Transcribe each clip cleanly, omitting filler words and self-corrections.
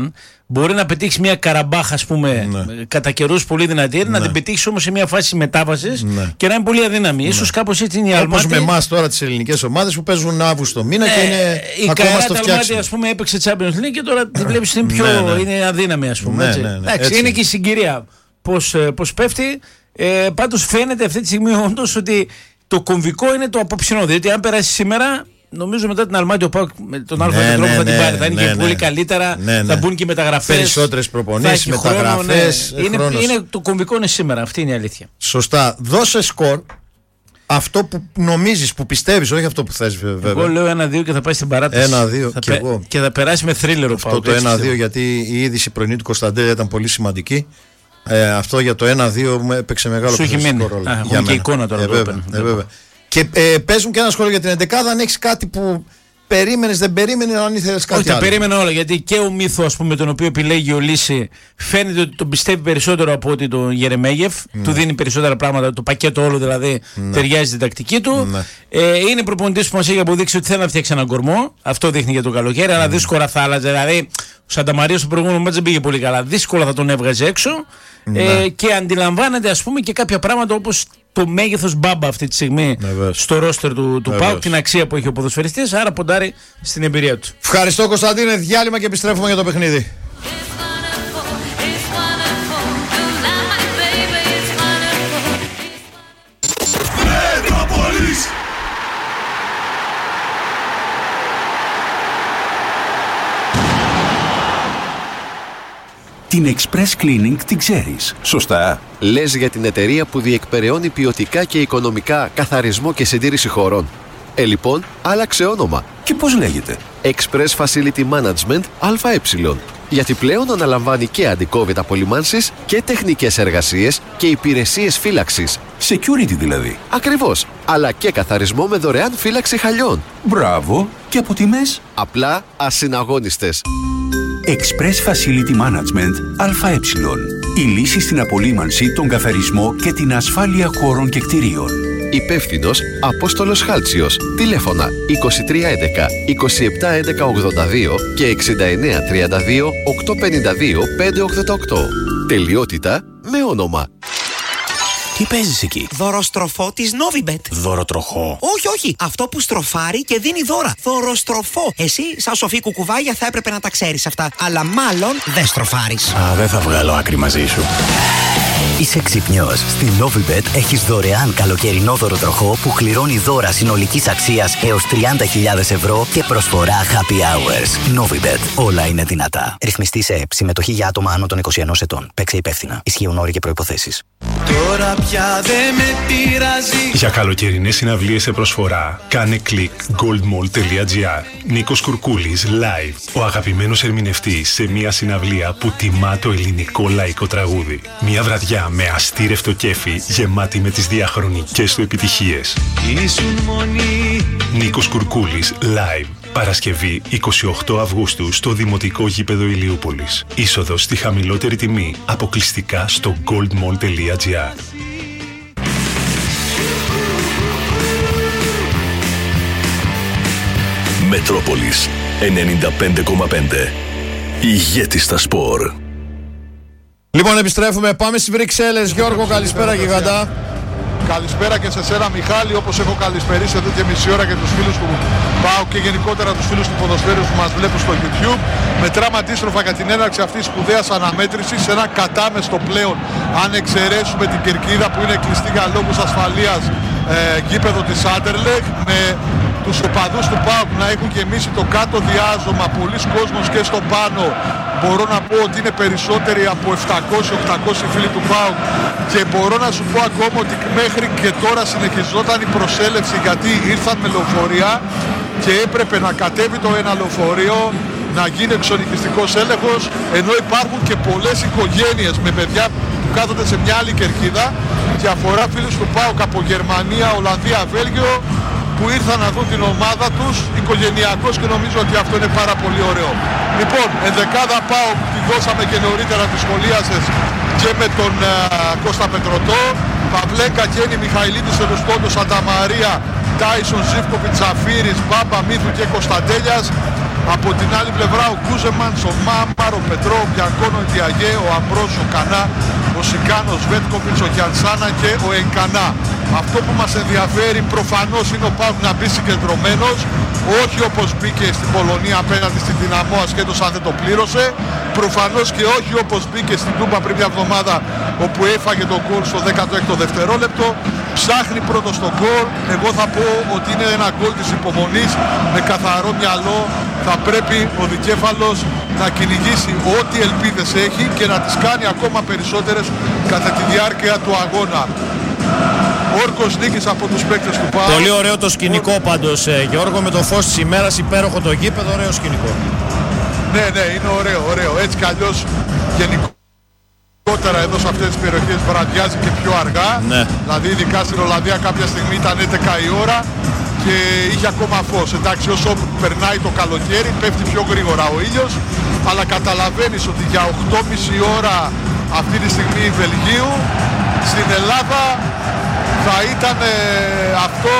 Μπορεί να πετύχει μια Καραμπάχ, ας πούμε, κατά καιρούς πολύ δυνατή, να την πετύχει όμως σε μια φάση μετάβασης και να είναι πολύ αδύναμη. Ίσως κάπως έτσι είναι η Αλμάτι. Όπως με εμάς τώρα τις ελληνικές ομάδες που παίζουν Αύγουστο μήνα και είναι ακόμα στο φτιάξιμο. Η Αλμάτι, ας πούμε, έπαιξε Champions League και τώρα τη βλέπεις είναι αδύναμη, ας πούμε. Έτσι. Είναι και η συγκυρία πώς πέφτει. Πάντως φαίνεται αυτή τη στιγμή όντως ότι το κομβικό είναι το απόψινό. Διότι αν περάσει σήμερα, νομίζω μετά την Αλμάτι ο ΠΑΟΚ με τον άλλο τρόπο θα την πάρει. Θα είναι και πολύ καλύτερα. Θα μπουν και μεταγραφές. Περισσότερες προπονήσεις, μεταγραφές. Είναι το κομβικό είναι σήμερα. Αυτή είναι η αλήθεια. Σωστά. Δώσε σκορ. Αυτό που νομίζεις, που πιστεύεις, όχι αυτό που θες βέβαια. Εγώ λέω 1-2 και θα πάει στην παράταση. 1-2 και θα περάσει με θρίλερο. Αυτό το 1-2 γιατί η είδηση πρωινή του Κωνσταντέλια ήταν πολύ σημαντική. Αυτό για το 1-2 μου έπαιξε μεγάλο πρωταγωνιστικό ρόλο. Έχουμε και εικόνα τώρα. Βέβαια. Και παίζουν και ένα σχόλιο για την 11η, αν έχεις κάτι που περίμενες, δεν περίμενες, αν ήθελες κάτι άλλο. Τα περίμενα όλα, γιατί και ο Μύθο, ας πούμε, τον οποίο επιλέγει ο Λύση, φαίνεται ότι τον πιστεύει περισσότερο από ότι τον Γερεμέγεφ. Του δίνει περισσότερα πράγματα, το πακέτο όλο δηλαδή ταιριάζει στην τακτική του. Είναι προπονητής που μας έχει αποδείξει ότι θέλει να φτιάξει έναν κορμό. Αυτό δείχνει για το καλοκαίρι, αλλά δύσκολα θα άλλαζε. Δηλαδή, ο Σανταμαρία στο προηγούμενο μάτς δεν πήγε πολύ καλά. Δύσκολα θα τον έβγαζε έξω. Και αντιλαμβάνεται, ας πούμε, και κάποια πράγματα όπως το μέγεθος Μπάμπα αυτή τη στιγμή στο ρόστερ του ΠΑΟΚ, την αξία που έχει ο ποδοσφαιριστής, άρα ποντάρει στην εμπειρία του. Ευχαριστώ, Κωνσταντίνε. Διάλειμμα και επιστρέφουμε για το παιχνίδι. Την Express Cleaning την ξέρεις, σωστά? Λες για την εταιρεία που διεκπεραιώνει ποιοτικά και οικονομικά καθαρισμό και συντήρηση χωρών. Λοιπόν, άλλαξε όνομα. Και πώς λέγεται? Express Facility Management ΑΕ. Γιατί πλέον αναλαμβάνει και αντικόβιτ απολυμάνσεις και τεχνικές εργασίες και υπηρεσίες φύλαξης. Security δηλαδή. Ακριβώς. Αλλά και καθαρισμό με δωρεάν φύλαξη χαλιών. Μπράβο. Και από τιμές? Απλά ασυναγώνιστες. Express Facility Management ΑΕ. Η λύση στην απολύμανση, τον καθαρισμό και την ασφάλεια χώρων και κτηρίων. Υπεύθυνος Απόστολος Χάλτσιος. Τηλέφωνα 2311 271182 και 6932 852 588. Τελειότητα με όνομα. Τι παίζεις εκεί? Δωροστροφό της Novibet. Δωροτροχό? Όχι. Αυτό που στροφάρει και δίνει δώρα. Δωροστροφό. Εσύ, σαν σοφή κουκουβάγια, θα έπρεπε να τα ξέρεις αυτά. Αλλά μάλλον δεν στροφάρεις. Δεν θα βγάλω άκρη μαζί σου. Είσαι ξυπνιός. Στη Novibet έχεις δωρεάν καλοκαιρινό δωροτροχό που κληρώνει δώρα συνολικής αξίας έως 30.000 ευρώ και προσφορά happy hours. Novibet. Όλα είναι δυνατά. Ρυθμιστή σε ΕΕΠ. Συμμετοχή για άτομα άνω των 21 ετών. Παίξε υπεύθυνα. Ισχύουν όροι και προϋποθέσεις. Τώρα πια δεν με πειράζει. Για καλοκαιρινές συναυλίες σε προσφορά, κάνε κλικ goldmall.gr. Νίκος Κουρκούλης live. Ο αγαπημένος ερμηνευτής σε μια συναυλία που τιμά το ελληνικό λαϊκό τραγούδι. Μια βραδιά με αστήρευτο κέφι γεμάτη με τις διαχρονικές του επιτυχίες. Ήσουν μονή. Νίκος Κουρκούλης live. Παρασκευή 28 Αυγούστου στο Δημοτικό Γήπεδο Ηλιούπολης. Είσοδος στη χαμηλότερη τιμή αποκλειστικά στο goldmall.gr. Μετρόπολης 95,5. Ηγέτης στα σπορ. Λοιπόν, επιστρέφουμε. Πάμε στις Βρυξέλλες. Γιώργο, καλησπέρα γιγαντά. Καλησπέρα και σε σένα, Μιχάλη, όπως έχω καλησπερίσει εδώ και μισή ώρα και τους φίλους του ΠΑΟΚ και γενικότερα τους φίλους του ποδοσφαίρου που μας βλέπουν στο YouTube. Μετράμε αντίστροφα για την έναρξη αυτής της σπουδαίας αναμέτρησης σε ένα κατάμεστο πλέον, αν εξαιρέσουμε την κερκίδα που είναι κλειστή για λόγους ασφαλείας γήπεδο της Άντερλεχτ, με τους οπαδούς του ΠΑΟΚ να έχουν γεμίσει το κάτω διάζωμα, πολλοί κόσμος και στο πάνω. Μπορώ να πω ότι είναι περισσότεροι από 700-800 φίλοι του ΠΑΟΚ και μπορώ να σου πω ακόμα ότι μέχρι και τώρα συνεχιζόταν η προσέλευση, γιατί ήρθαν με λεωφορεία και έπρεπε να κατέβει το ένα λεωφορείο, να γίνει εξονυχιστικός έλεγχος, ενώ υπάρχουν και πολλές οικογένειες με παιδιά που κάθονται σε μια άλλη κερκίδα και αφορά φίλους του ΠΑΟΚ από Γερμανία, Ολλανδία, Βέλγιο, που ήρθαν να δουν την ομάδα τους οικογενειακώς και νομίζω ότι αυτό είναι πάρα πολύ ωραίο. Λοιπόν, ενδεκάδα ΠΑΟΚ τη δώσαμε και νωρίτερα, τη σχολίασες και με τον Κώστα Πετρωτό, Παυλέκα, Κένι, Μιχαηλίδης, Ελουστόντος, Σανταμαρία, Τάισον, Ζίβκοβιτς, Ζαφύρης, Μπάμπα, Μύθου και Κωνσταντέλιας. Από την άλλη πλευρά ο Κούζεμανς, ο Μάμαρ, ο Πετρό, ο Μπιακόνο, ο Διαγέ, ο Αμπρός, ο Κανά, ο Σικάν, ο Σβέτκοβιτς, ο Γιανσάνα και ο Ενκανά. Αυτό που μας ενδιαφέρει προφανώς είναι ο ΠΑΟΚ να μπει συγκεντρωμένος, όχι όπως μπήκε στην Πολωνία απέναντι στην Δυναμό, ασχέτως αν δεν το πλήρωσε. Προφανώς και όχι όπως μπήκε στην Τούμπα πριν μια εβδομάδα, όπου έφαγε τον γκολ στο 16ο δευτερόλεπτο. Ψάχνει πρώτος τον γκολ. Εγώ θα πω ότι είναι ένα γκολ της υπομονής, με καθαρό μυαλό. Θα πρέπει ο δικέφαλος να κυνηγήσει ό,τι ελπίδες έχει και να τις κάνει ακόμα περισσότερες κατά τη διάρκεια του αγώνα. Όρκος νίκης από τους παίκτες του ΠΑΟΚ. Πολύ ωραίο το σκηνικό πάντως, Γιώργο, με το φως της ημέρας, υπέροχο το γήπεδο, ωραίο σκηνικό. Ναι, είναι ωραίο. Έτσι κι αλλιώς γενικότερα εδώ σε αυτές τις περιοχές βραδιάζει και πιο αργά. Ναι. Δηλαδή ειδικά στην Ολλανδία κάποια στιγμή ήταν 11 η ώρα και είχε ακόμα φως. Εντάξει, όσο περνάει το καλοκαίρι πέφτει πιο γρήγορα ο ήλιος, αλλά καταλαβαίνεις ότι για 8,5 ώρα αυτή τη στιγμή Βελγίου, στην Ελλάδα θα ήταν αυτό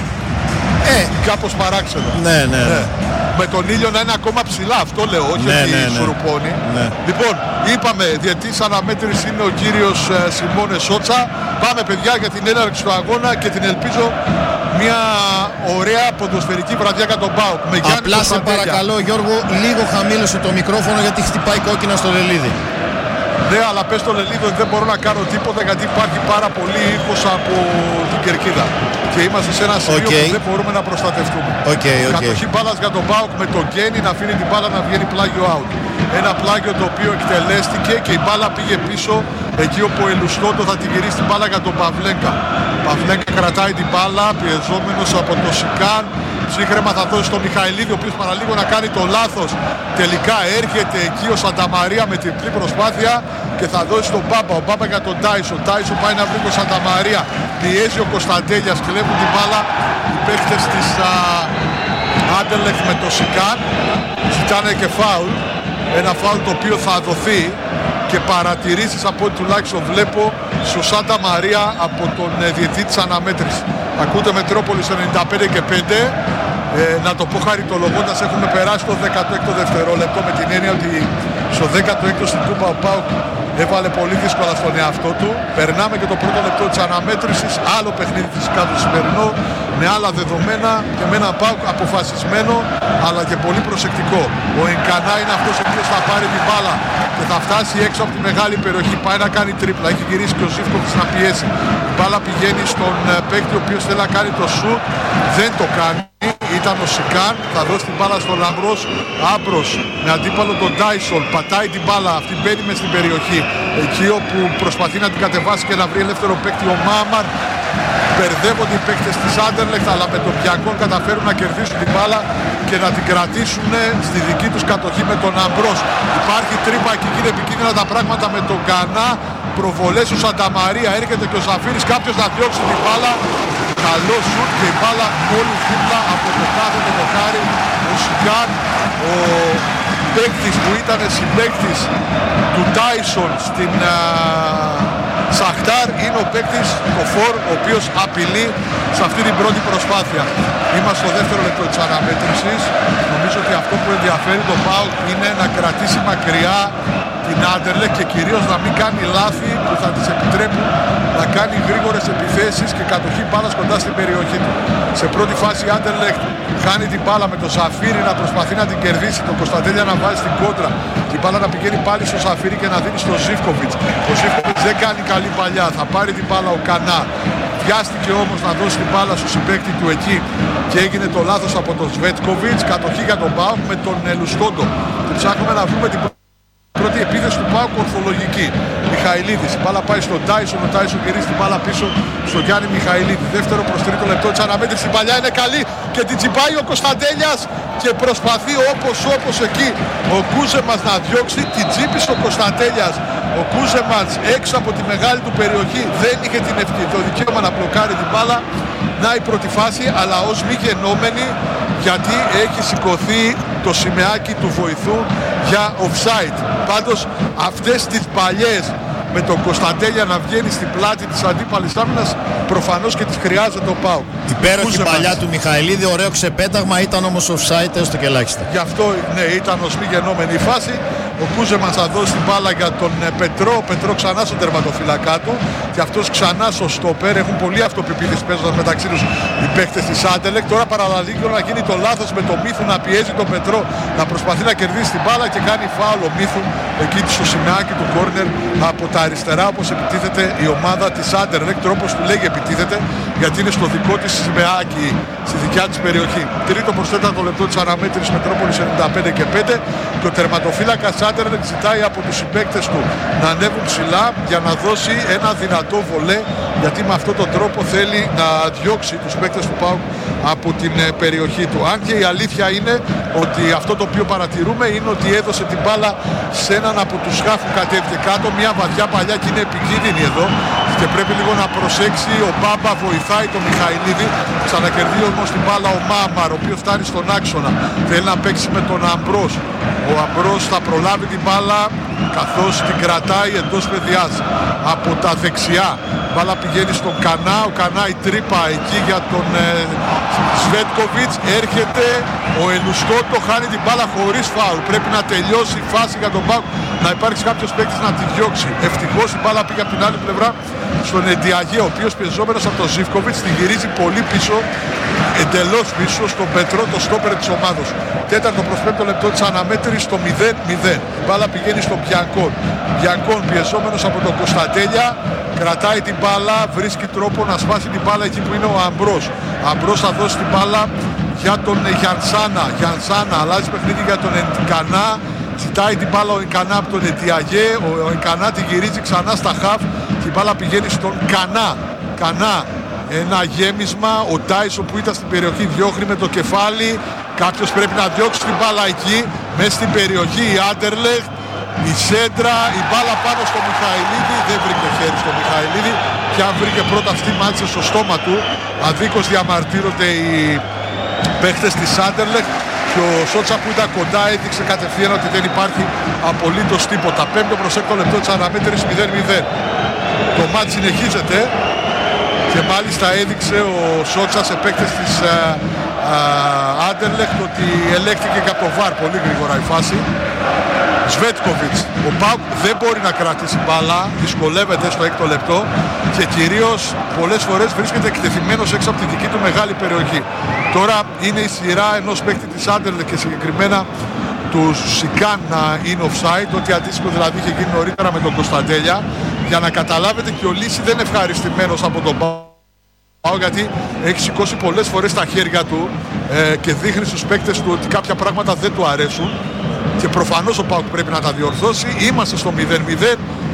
κάπως παράξενο. Ναι. Με τον ήλιο να είναι ακόμα ψηλά, αυτό λέω, όχι ότι σουρουπώνει. Ναι. Λοιπόν, είπαμε, διετής αναμέτρηση είναι ο κύριος Σιμώνε Σότσα. Πάμε παιδιά για την έναρξη του αγώνα και την ελπίζω μια ωραία ποδοσφαιρική βραδιά για τον ΠΑΟΚ. Απλά σε παρακαλώ Γιώργο, λίγο χαμήλωσε το μικρόφωνο γιατί χτυπάει κόκκινα στο Λελίδι. Ναι, αλλά πες στο Λελίδι ότι δεν μπορώ να κάνω τίποτα γιατί υπάρχει πάρα πολύ ήχος από την κερκίδα. Και είμαστε σε ένα σημείο που δεν μπορούμε να προστατευτούμε. Κατοχή μπάλας για τον ΠΑΟΚ με τον Γκένι να αφήνει την μπάλα να βγαίνει πλάγιο out. Ένα πλάγιο το οποίο εκτελέστηκε και η μπάλα πήγε πίσω εκεί όπου ο Ελουστόντο θα την γυρίσει την μπάλα για τον Παυλέγκα. Παυλέγκα κρατάει την μπάλα πιεζόμενος από το Σικάν. Ψύχρεμα θα δώσει στον Μιχαηλίδη, ο οποίος παραλίγο να κάνει το λάθος. Τελικά έρχεται εκεί ο Σανταμαρία με τριπλή προσπάθεια και θα δώσει στον Μπάμπα. Ο Μπάμπα για τον Τάισον. Τάισον πάει να βρει τον Σανταμαρία. Πιέζει ο Κωνσταντέλιας, κλέβουν την μπάλα οι παίχτες της Άντερλεχτ με το Σικάν. Ζητάνε και φάουλ. Ένα φάουλ το οποίο θα δοθεί και παρατηρήσεις από ό,τι τουλάχιστον βλέπω στο Σάντα Μαρία από τον διετή της αναμέτρησης. Ακούτε Μετρόπολης 95 και 5. Να το πω χαριτολογώντας, έχουμε περάσει το 16ο δευτερόλεπτο, με την έννοια ότι στο 16ο στην Τούμπα ο ΠΑΟΚ έβαλε πολύ δύσκολα στον εαυτό του. Περνάμε και το πρώτο λεπτό της αναμέτρησης, άλλο παιχνίδι φυσικά το σημερινό, με άλλα δεδομένα και με ένα ΠΑΟΚ αποφασισμένο αλλά και πολύ προσεκτικό. Ο Ενκανά είναι αυτός ο οποίος θα πάρει την μπάλα και θα φτάσει έξω από τη μεγάλη περιοχή, πάει να κάνει τρίπλα, έχει γυρίσει και ο Ζίβκοβιτς να πιέσει. Η μπάλα πηγαίνει στον παίκτη ο οποίος θέλει να κάνει το σουτ, δεν το κάνει. Ήταν ο Σικάν, θα δώσει την μπάλα στον Αμπρός. Άμπρος με αντίπαλο τον Τάισον, πατάει την μπάλα, αυτή μπαίνει μες στην περιοχή. Εκεί όπου προσπαθεί να την κατεβάσει και να βρει ελεύθερο παίκτη ο Μάμαρ. Μπερδεύονται οι παίκτες της Άντερλεχτ, αλλά με τον Πιακόν καταφέρουν να κερδίσουν την μπάλα και να την κρατήσουν στη δική τους κατοχή με τον Αμπρός. Υπάρχει τρύπα εκεί, είναι επικίνδυνα τα πράγματα με τον Κανά. Προβολές του Σανταμαρία, έρχεται και ο Σαφίρης, κάποιος να διώξει την μπάλα. Καλό σουτ και η μπάλα όλη δίπλα από το κάθετο δοκάρι. Ο Σικάν, ο παίκτης που ήταν συμπαίκτης του Τάισον στην Σαχτάρ, είναι ο παίκτης, το φορ, ο οποίος απειλεί σε αυτή την πρώτη προσπάθεια. Είμαστε στο δεύτερο λεπτό της αναμέτρησης. Νομίζω ότι αυτό που ενδιαφέρει τον ΠΑΟΚ είναι να κρατήσει μακριά την Άντερλεχτ και κυρίως να μην κάνει λάθη που θα της επιτρέπουν να κάνει γρήγορες επιθέσεις και κατοχή μπάλας κοντά στην περιοχή του. Σε πρώτη φάση η Άντερλεχτ χάνει την μπάλα με τον Σαφίρη να προσπαθεί να την κερδίσει, τον Κωνσταντέλια να βάζει την κόντρα, την μπάλα να πηγαίνει πάλι στο Σαφίρη και να δίνει στο Ζίβκοβιτς. Ο Ζίβκοβιτς δεν κάνει καλή παλιά, θα πάρει την μπάλα ο Κανά. Βιάστηκε όμως να δώσει την μπάλα στο συμπαίκτη του εκεί και έγινε το λάθος από τον Σβέτκοβιτς. Κατοχή για τον ΠΑΟΚ με τον Λουστόντο. Και ψάχνουμε να βρούμε την πρώτη επίθεση του ΠΑΟΚ ορθολογική. Μιχαηλίδης, η μπάλα πάει στον Τάισον, ο Τάισον γυρίζει την μπάλα πίσω στον Γιάννη Μιχαηλίδη. Δεύτερο προς τρίτο λεπτό της αναμέτρησης, η παλιά είναι καλή και την τσιπάει ο Κωνσταντέλιας και προσπαθεί όπως εκεί ο Κούζεμας να διώξει, την τσίπησε ο Κωνσταντέλιας. Ο Κούζεμας έξω από τη μεγάλη του περιοχή δεν είχε το δικαίωμα να μπλοκάρει την μπάλα. Να η πρώτη φάση, αλλά ως μη γενόμενη, γιατί έχει σηκωθεί το σημαίακι του βοηθού για offside. Πάντως αυτές τις παλιές με τον Κωνσταντέλια να βγαίνει στην πλάτη της αντίπαλης άμυνας, προφανώς και τις χρειάζεται ο ΠΑΟΚ. Υπέροχη παλιά του Μιχαηλίδη, ωραίο ξεπέταγμα, ήταν όμως offside έως το και ελάχιστα. Γι' αυτό ναι, ήταν ως μη γεννόμενη η φάση. Ο Κούζεμανς θα δώσει την μπάλα για τον Πετρό. Ο Πετρό ξανά στον τερματοφυλακά του και αυτός ξανά στο στόπερ. Έχουν πολύ αυτοπεποίθηση παίζοντας μεταξύ τους οι παίκτες της Άντελεκ. Τώρα παραλαλεί να γίνει το λάθος με το Μίθου να πιέζει τον Πετρό, να προσπαθεί να κερδίσει την μπάλα και κάνει φάουλ ο Μίθου εκεί στο σημαίακι του κόρνερ από τα αριστερά, όπως επιτίθεται η ομάδα της Άντελεκ. Τρόπος του λέγει επιτίθεται, γιατί είναι στο δικό της σημαίακι, στη δικιά της περιοχή. Τρίτο προς τέταρτο λεπτό της αναμέτρησης, Μετρόπολης 95 και 5, και ο τερματοφύλακας Άντερλεκ ζητάει από τους συμπαίκτες του να ανέβουν ψηλά για να δώσει ένα δυνατό βολέ, γιατί με αυτόν τον τρόπο θέλει να διώξει τους συμπαίκτες του ΠΑΟΚ από την περιοχή του. Αν και η αλήθεια είναι ότι αυτό το οποίο παρατηρούμε είναι ότι έδωσε την μπάλα σε έναν από τους χαφ που κατέβηκε κάτω, μια βαδιά παλιά και είναι επικίνδυνη εδώ και πρέπει λίγο να προσέξει. Ο Μπάμπα βοηθάει τον Μιχαηλίδη, ξανακερδίζει όμως την μπάλα ο Μάμαρ, ο οποίος φτάνει στον άξονα, θέλει να παίξει με τον Αμπρός. Ο Αμπρός θα προλάβει την μπάλα καθώς την κρατάει εντός παιδιάς από τα δεξιά. Η μπάλα πηγαίνει στον Κανά, ο Κανά η τρύπα εκεί για τον Σβέτκοβιτς, έρχεται ο Ελουστότο, χάνει την μπάλα χωρίς φάουλ. Πρέπει να τελειώσει η φάση για τον ΠΑΟΚ, να υπάρξει κάποιος παίκτης να τη διώξει. Ευτυχώς η μπάλα πήγε από την άλλη πλευρά στον Εντιαγέ, ο οποίος πιεζόμενος από τον Ζίβκοβιτς την γυρίζει πολύ πίσω, εντελώς πίσω στον Πετρό, το στόπερ της ομάδος. Τέταρτο προς πέμπτο λεπτό της αναμέτρησης στο 0-0. Η μπάλα πηγαίνει στον Μπιανκόν. Μπιανκόν πιεζόμενος από τον Κωνσταντέλια, κρατάει την μπάλα, βρίσκει τρόπο να σπάσει την μπάλα εκεί που είναι ο Αμπρός. Αμπρός θα δώσει την μπάλα για τον Γιανσάνα. Γιανσάνα αλλάζει παιχνίδι για τον Ενκανά. Ζητάει την μπάλα ο Ενκανά από τον Ετιαγέ. Ο Ενκανά τη γυρίζει ξανά στα χαφ και η μπάλα πηγαίνει στον Κανά. Κανά, ένα γέμισμα. Ο Τάισο που ήταν στην περιοχή διώχνει με το κεφάλι. Κάποιος πρέπει να διώξει την μπάλα εκεί. Μέσα στην περιοχή η Άντερλεχτ. Η σέντρα, η μπάλα πάνω στο Μιχαηλίδη. Δεν βρήκε χέρι στο Μιχαηλίδη. Και αν βρήκε πρώτα αυτή μάτσε στο στόμα του. Αδίκως διαμαρτύρονται οι παίχτες της Άντερλεχτ. Και ο Σότσα που ήταν κοντά έδειξε κατευθείαν ότι δεν υπάρχει απολύτως τίποτα. Πέμπτο προς έκτο λεπτό της αναμέτρησης 0-0. Το μάτς συνεχίζεται και μάλιστα έδειξε ο Σότσα σε παίκτες της Άντερλεχτ ότι ελέγχθηκε και από το ΒΑΡ πολύ γρήγορα η φάση. Σβέτκοβιτς, ο ΠΑΟΚ δεν μπορεί να κρατήσει μπάλα, δυσκολεύεται στο έκτο λεπτό και κυρίως πολλές φορές βρίσκεται εκτεθειμένος έξω από τη δική του μεγάλη περιοχή. Τώρα είναι η σειρά ενός παίκτη της Άντερλεχτ και συγκεκριμένα του Σικάν να είναι offside, ότι αντίστοιχο δηλαδή είχε γίνει νωρίτερα με τον Κωνσταντέλια, για να καταλάβετε και ο Λύση δεν είναι ευχαριστημένος από τον ΠΑΟΚ, γιατί έχει σηκώσει πολλές φορές τα χέρια του και δείχνει στους παίκτες του ότι κάποια πράγματα δεν του αρέσουν. Και προφανώς ο ΠΑΟΚ πρέπει να τα διορθώσει. Είμαστε στο 0-0.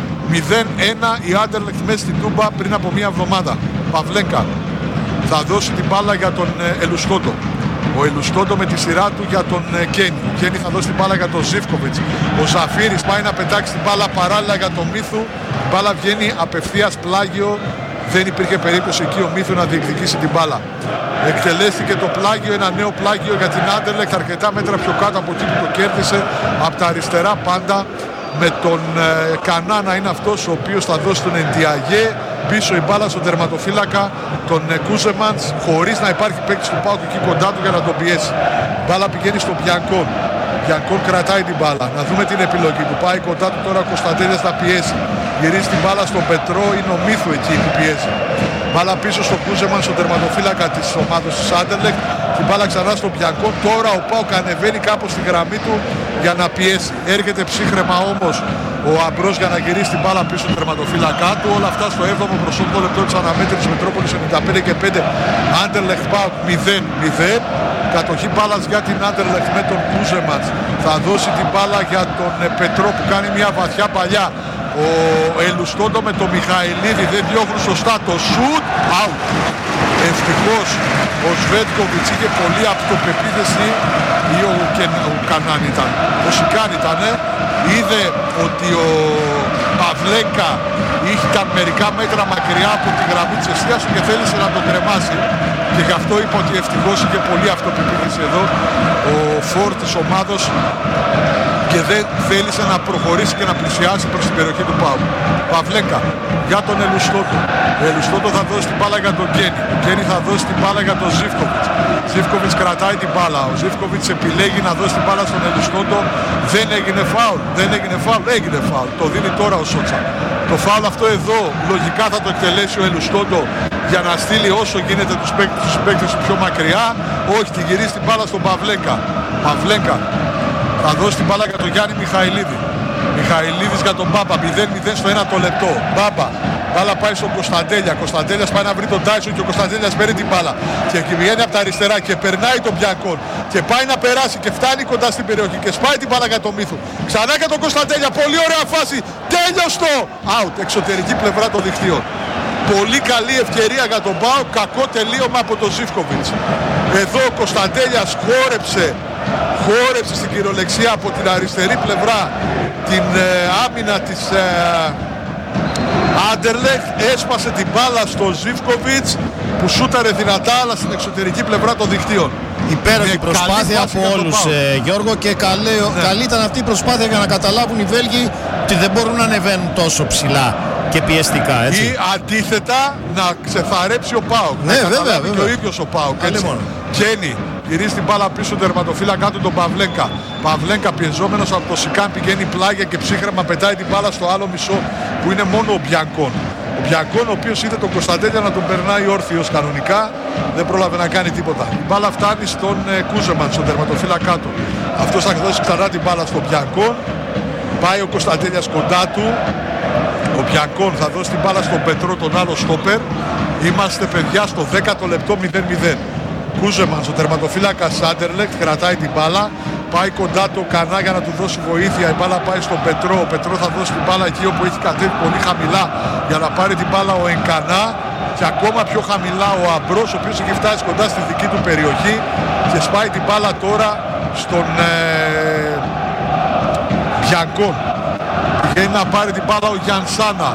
0-1 η Άντερλεχτ μέσα στην Τούμπα πριν από μία εβδομάδα. Παυλέκα θα δώσει την μπάλα για τον Ελουστότο. Ο Ελουστότο με τη σειρά του για τον Κένι. Ο Κένι θα δώσει την μπάλα για τον Ζίβκοβιτς. Ο Ζαφύρης πάει να πετάξει την μπάλα παράλληλα για τον Μίθου. Η μπάλα βγαίνει απευθείας πλάγιο. Δεν υπήρχε περίπτωση εκεί ο Μίθου να διεκδικήσει την μπάλα. Εκτελέστηκε το πλάγιο, ένα νέο πλάγιο για την Άντερλεχτ, αρκετά μέτρα πιο κάτω από εκεί που το κέρδισε, από τα αριστερά πάντα, με τον Κανά να είναι αυτός ο οποίος θα δώσει τον Εντιαγέ. Πίσω η μπάλα στον τερματοφύλακα, τον Κούζεμανς, χωρίς να υπάρχει παίκτης του ΠΑΟΚ εκεί κοντά του για να τον πιέσει. Η μπάλα πηγαίνει στον Μπιανκόν. Μπιανκόν κρατάει την μπάλα. Να δούμε την επιλογή του. Πάει κοντά του τώρα ο Κωνσταντέλιας να πιέσει. Γυρίζει την μπάλα στον Πετρό, είναι ο Μίθου εκεί που πιέζει. Μπάλα πίσω στο Κούζεμαν, στον τερματοφύλακα της ομάδας της Άντερλεχτ. Την μπάλα ξανά στον Μπιανκόν. Τώρα ο ΠΑΟΚ ανεβαίνει κάπως στη γραμμή του για να πιέσει. Έρχεται ψύχρεμα όμως ο Αμπρός για να γυρίσει την μπάλα πίσω στον τερματοφύλακά του. Όλα αυτά στο 7ο προς 8ο λεπτό της αναμέτρησης, Μετρόπολης 95 και 5. Άντερλεχτ ΠΑΟΚ 0-0. Κατοχή μπάλας για την Άντερλεχτ με τον Κούζεμαντς. Θα δώσει την μπάλα για τον Πετρό που κάνει μια βαθιά παλιά. Ο Ελουστόντο με τον Μιχαηλίδη δεν διώχνουν σωστά το σουτ. Out. Ευτυχώς ο Σβέτκοβιτς είχε πολύ αυτοπεποίθηση, ή ο Κανάν ήταν, ο Σικάν ήτανε. Είδε ότι ο Παυλέκα ήταν μερικά μέτρα μακριά από τη γραμμή της εστίας του και θέλησε να τον κρεμάσει. Και γι' αυτό είπα ότι ευτυχώς είχε πολύ αυτοπεποίθηση εδώ ο φόρ της ομάδος και δεν θέλησε να προχωρήσει και να πλησιάσει προς την περιοχή του ΠΑΟΚ. Παυλέκα για τον Ελουστότο. Ο Ελουστότο θα δώσει την μπάλα για τον Γκένι. Ο Γκένι θα δώσει την μπάλα για τον Ζίβκοβιτς. Ζίβκοβιτς κρατάει την μπάλα. Ο Ζίβκοβιτς επιλέγει να δώσει την μπάλα στον Ελουστότο. Δεν έγινε φάουλ. Έγινε φάουλ. Το δίνει τώρα ο Σότσα. Το φάουλ αυτό εδώ λογικά θα το εκτελέσει ο Ελουστότο για να στείλει όσο γίνεται τους παίκτες πιο μακριά. Όχι, τη γυρίζει την μπάλα στον Παυλέκα. Παυλέκα θα δώσει την μπάλα για τον Γιάννη Μιχαηλίδη. Μιχαηλίδης για τον Μπάμπα. 0-0 στο 1 λεπτό. Μπάμπα. Μπάλα πάει στον Κωνσταντέλια. Κωνσταντέλιας πάει να βρει τον Τάισον και ο Κωνσταντέλιας παίρνει την μπάλα. Και βγαίνει από τα αριστερά και περνάει τον Μπιακόν. Και πάει να περάσει και φτάνει κοντά στην περιοχή. Και σπάει την μπάλα για τον Μύθου. Ξανά για τον Κωνσταντέλια. Πολύ ωραία φάση. Τέλειωστο. Out. Εξωτερική πλευρά των δικτύων. Πολύ καλή ευκαιρία για τον ΠΑΟΚ. Κακό τελείωμα από τον Ζίβκοβιτς. Εδώ ο Κωνσταντέλιας χόρεψε στην κυριολεξία από την αριστερή πλευρά την άμυνα της Άντερλεχτ, έσπασε την μπάλα στο Ζίβκοβιτς που σούταρε δυνατά αλλά στην εξωτερική πλευρά των δικτύων. Υπέροχη προσπάθεια από όλους, Γιώργο, και καλή ήταν αυτή η προσπάθεια για να καταλάβουν οι Βέλγοι ότι δεν μπορούν να ανεβαίνουν τόσο ψηλά και πιεστικά, έτσι. Ή αντίθετα να ξεθαρέψει ο ΠΑΟΚ. Ναι, βέβαια. Και ο ίδιος ο ΠΑΟΚ. Κένι γυρίζει την μπάλα πίσω τερματοφύλακα του τον Παυλέκα. Παυλέκα πιεζόμενος από το Σικάν πηγαίνει πλάγια και ψύχρεμα πετάει την μπάλα στο άλλο μισό που είναι μόνο ο Μπιανκόν. Ο Μπιανκόν ο οποίος είδε τον Κωνσταντέλια να τον περνάει όρθιος κανονικά, δεν πρόλαβε να κάνει τίποτα. Η μπάλα φτάνει στον Κούζεμαν, στον τερματοφύλακα του. Αυτός θα δώσει ξανά την μπάλα στον Μπιανκόν. Πάει ο Κωνσταντέλιας κοντά του. Ο Μπιανκόν θα δώσει την μπάλα στον Πετρό, τον άλλο στόπερ. Είμαστε παιδιά στο 10ο λεπτό 0-0. Κούζεμαν, ο τερματοφύλακας Άντερλεχτ, κρατάει την μπάλα. Πάει κοντά το Κανά για να του δώσει βοήθεια. Η μπάλα πάει στον Πετρό. Ο Πετρό θα δώσει την μπάλα εκεί όπου έχει κατέβει πολύ χαμηλά για να πάρει την μπάλα ο Ενκανά. Και ακόμα πιο χαμηλά ο Αμπρός, ο οποίος έχει φτάσει κοντά στη δική του περιοχή. Και σπάει την μπάλα τώρα στον Μπιανκόν. Πηγαίνει να πάρει την μπάλα ο Γιανσάνα.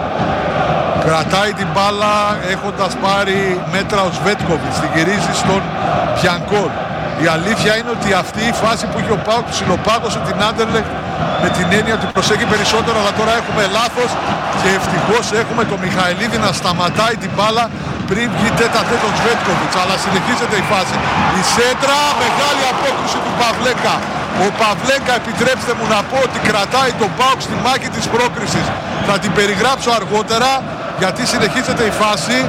Κρατάει την μπάλα έχοντας πάρει μέτρα ο Σβέτκοβιτς. Την γυρίζει στον Μπιανκόν. Η αλήθεια είναι ότι αυτή η φάση που είχε ο ΠΑΟΚ ψιλοπάγωσε την Άντερλεχτ με την έννοια ότι προσέχει περισσότερο, αλλά τώρα έχουμε λάθος και ευτυχώς έχουμε τον Μιχαηλίδη να σταματάει την μπάλα πριν βγει τέτα-τέτα τον Σβέτκοβιτς. Αλλά συνεχίζεται η φάση. Η σέντρα, μεγάλη απόκριση του Παυλέκα. Ο Παυλέκα, επιτρέψτε μου να πω ότι κρατάει τον ΠΑΟΚ στη μάχη της πρόκρισης. Θα την περιγράψω αργότερα γιατί συνεχίζεται η φάση.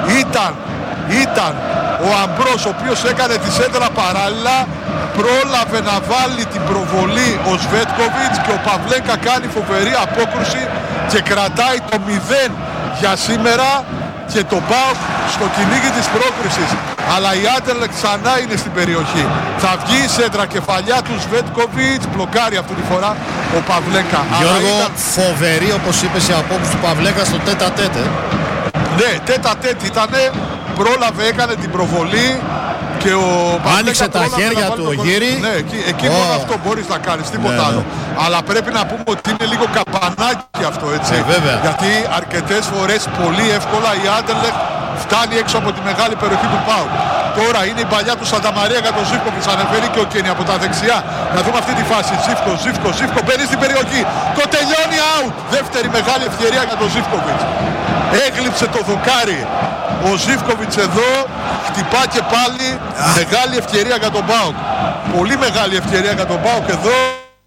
Ήταν ο Αμπρός ο οποίος έκανε τη σέντρα παράλληλα, πρόλαβε να βάλει την προβολή ο Σβέτκοβιτς και ο Παυλέκα κάνει φοβερή απόκρουση και κρατάει το 0 για σήμερα και το ΠΑΟΚ στο κυνήγι της πρόκρισης. Αλλά η Άντερλεχτ ξανά είναι στην περιοχή. Θα βγει η σέντρα κεφαλιά του Σβέτκοβιτς, μπλοκάρει αυτή τη φορά ο Παυλέκα. Γιώργο, φοβερή όπως είπες η απόκριση του Παυλέκα στο τέτα-τέτε. Ναι, τέτα-τέτ ήτανε, πρόλαβε, έκανε την προβολή και ο άνοιξε τα χέρια του ο Γύρι. Ναι, εκεί μόνο αυτό μπορείς να κάνεις, τίποτα άλλο. Αλλά πρέπει να πούμε ότι είναι λίγο καπανάκι αυτό, έτσι. Βέβαια. Γιατί αρκετές φορές πολύ εύκολα η Άντερλεχτ φτάνει έξω από τη μεγάλη περιοχή του ΠΑΟΚ. Τώρα είναι η παλιά του Σανταμαρία για τον Ζίβκοβιτς. Ανεβαίνει και ο Κένι από τα δεξιά. Να δούμε αυτή τη φάση. Ζίβκο μπαίνει στην περιοχή. Το τελειώνει, out. Δεύτερη μεγάλη ευκαιρία για τον Ζίβκοβιτς. Έγλειψε το δοκάρι. Ο Ζίβκοβιτς εδώ χτυπά και πάλι. Μεγάλη ευκαιρία για τον ΠΑΟΚ. Πολύ μεγάλη ευκαιρία για τον ΠΑΟΚ εδώ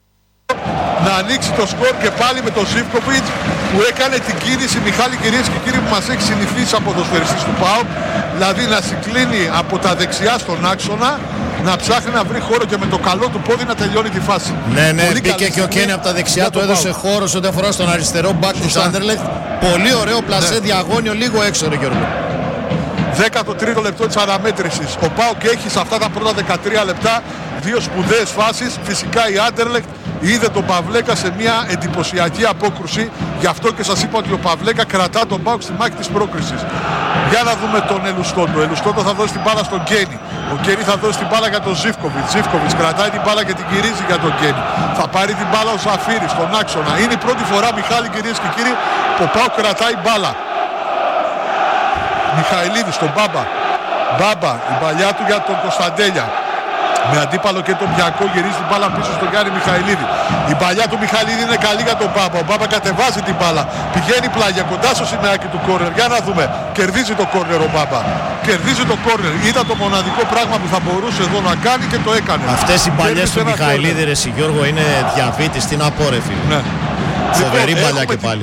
να ανοίξει το σκορ και πάλι με τον Ζίβκοβιτς που έκανε την κίνηση, Μιχάλη, κυρίες και κύριοι, που μας έχει συνηθίσει από το ποδοσφαιριστής του ΠΑΟΚ, δηλαδή να συγκλίνει από τα δεξιά στον άξονα, να ψάχνει να βρει χώρο και με το καλό του πόδι να τελειώνει τη φάση. Ναι, μπήκε και ο Κένι από τα δεξιά, του έδωσε χώρο σε ό,τι αφορά στον αριστερό μπακ της Άντερλεχτ. Πολύ ωραίο πλασέ, διαγώνιο, λίγο έξω, ρε Γιώργο. 13ο λεπτό της αναμέτρησης. Ο ΠΑΟΚ έχει σε αυτά τα πρώτα 13 λεπτά δύο σπουδαίες φάσεις. Φυσικά η Άντερλεχτ είδε τον Παυλέκα σε μια εντυπωσιακή απόκρουση. Γι' αυτό και σας είπα ότι ο Παυλέκα κρατά τον ΠΑΟΚ στη μάχη της πρόκρισης. Για να δούμε τον Ελουστότο. Ο Ελουστότο θα δώσει την μπάλα στον Γκένι. Ο Γκένι θα δώσει την μπάλα για τον Ζίβκοβιτς. Ζίβκοβιτς κρατάει την μπάλα και την γυρίζει για τον Γκένι. Θα πάρει την μπάλα ο Ζαφύρης στον άξονα. Είναι η πρώτη φορά, Μιχάλη, κυρίες και κύριοι, που ο ΠΑΟΚ κρατάει μπάλα. Μιχαηλίδης στον Μπάμπα. Μπάμπα, η παλιά του για τον Κωνσταντέλια. Με αντίπαλο και τον Μπιανκό γυρίζει την μπάλα πίσω στον Γιάννη Μιχαηλίδη. Η παλιά του Μιχαηλίδη είναι καλή για τον Μπάμπα. Ο Μπάμπα κατεβάζει την μπάλα. Πηγαίνει πλάγια κοντά στο σημαίακι του κόρνερ. Για να δούμε. Κερδίζει το κόρνερ ο Μπάμπα. Κερδίζει το κόρνερ. Ήταν το μοναδικό πράγμα που θα μπορούσε εδώ να κάνει και το έκανε. Αυτές οι παλιές του Μιχαηλίδη, ρε Γιώργο, είναι διαβήτης. Τι να πω, ρε φίλε. Ναι. Φοβερή παλιά και πάλι.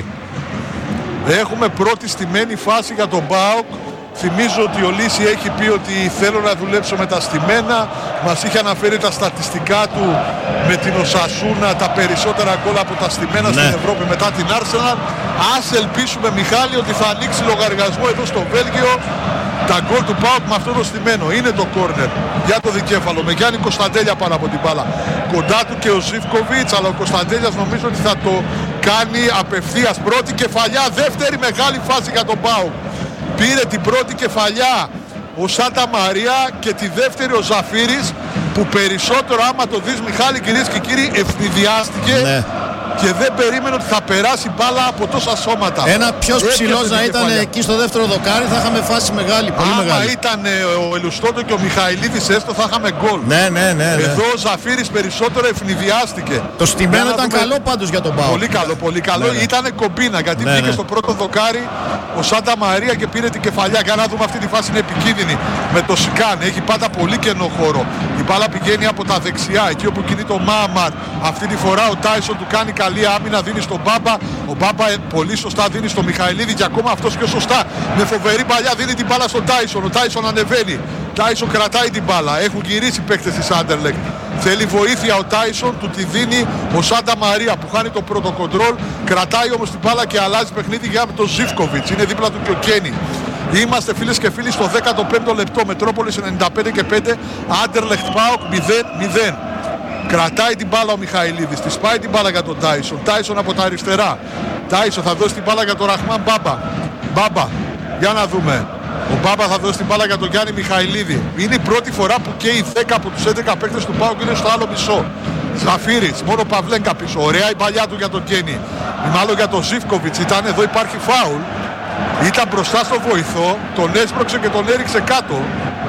Έχουμε πρώτη στημένη φάση για τον ΠΑΟΚ. Θυμίζω ότι ο Λύση έχει πει ότι θέλω να δουλέψω με τα στημένα. Μας είχε αναφέρει τα στατιστικά του με την Οσασούνα, τα περισσότερα γκολ από τα στημένα στην Ευρώπη μετά την Arsenal. Ας ελπίσουμε, Μιχάλη, ότι θα ανοίξει λογαριασμό εδώ στο Βέλγιο τα γκολ του ΠΑΟΚ με αυτό το στημένο. Είναι το κόρνερ για το δικέφαλο με Γιάννη Κωνσταντέλια πάνω από την μπάλα. Κοντά του και ο Ζίβκοβιτς, αλλά ο Κωνσταντέλιας νομίζω ότι θα το κάνει απευθείας. Πρώτη κεφαλιά, δεύτερη μεγάλη φάση για τον ΠΑΟΚ. Πήρε την πρώτη κεφαλιά ο Σάντα Μαρία και τη δεύτερη ο Ζαφύρης, που περισσότερο, άμα το δεις, Μιχάλη, κυρίες και κύριοι, ευνηδιάστηκε και δεν περίμενε ότι θα περάσει μπάλα από τόσα σώματα. Ένα πιο ψηλός να ήταν εκεί στο δεύτερο δοκάρι θα είχαμε φάση μεγάλη, πολύ μεγάλη. Άμα ήταν ο Ελουστότο και ο Μιχαηλίδης έστω θα είχαμε γκολ. Ναι. Εδώ ο Ζαφύρης περισσότερο ευνηδιάστηκε. Το στημένο ήταν καλό πάντως για τον ΠΑΟΚ. Πολύ καλό. Ναι. Ήτανε κομπίνα γιατί βγήκε στο πρώτο δοκάρι ο Σάντα Μαρία και πήρε την κεφαλιά. Για να δούμε, αυτή τη φάση είναι επικίνδυνη με το Σικάν. Έχει πάντα πολύ κενό χώρο. Η μπάλα πηγαίνει από τα δεξιά, εκεί όπου κινείται ο Μάμαρ. Αυτή τη φορά ο Τάισον του κάνει καλή άμυνα, δίνει στον Μπάμπα. Ο Μπάμπα πολύ σωστά δίνει στον Μιχαηλίδη και ακόμα αυτός πιο σωστά με φοβερή παλιά δίνει την μπάλα στον Τάισον. Ο Τάισον ανεβαίνει. Τάισον κρατάει την μπάλα. Έχουν γυρίσει παίκτες της Άντερλεκτ. Θέλει βοήθεια ο Τάισον, του τη δίνει ο Σάντα Μαρία που χάνει το πρώτο κοντρόλ. Κρατάει όμως την μπάλα και αλλάζει παιχνίδι για τον Ζίβκοβιτς. Είναι δίπλα του και ο Κένι. Είμαστε φίλες και φίλοι στο 15ο λεπτό. Μετρόπολης 95 και 5. Άντερλεκτ ΠΑΟΚ 0-0. Κρατάει την μπάλα ο Μιχαηλίδης. Τη σπάει την μπάλα για τον Τάισον. Τάισον από τα αριστερά. Τάισον θα δώσει την μπάλα για τον Ραχμάν Μπάμπα. Μπάμπα. Για να δούμε. Ο Μπάμπα θα δώσει την μπάλα για τον Γιάννη Μιχαηλίδη. Είναι η πρώτη φορά που και οι 10 από τους 11 παίκτες του ΠΑΟΚ είναι στο άλλο μισό. Ζαφύρης, μόνο Παυλέγκα πίσω. Ωραία η παλιά του για τον Κένι. Μάλλον για τον Ζίβκοβιτς ήταν. Εδώ υπάρχει φάουλ. Ήταν μπροστά στο βοηθό. Τον έσπρωξε και τον έριξε κάτω.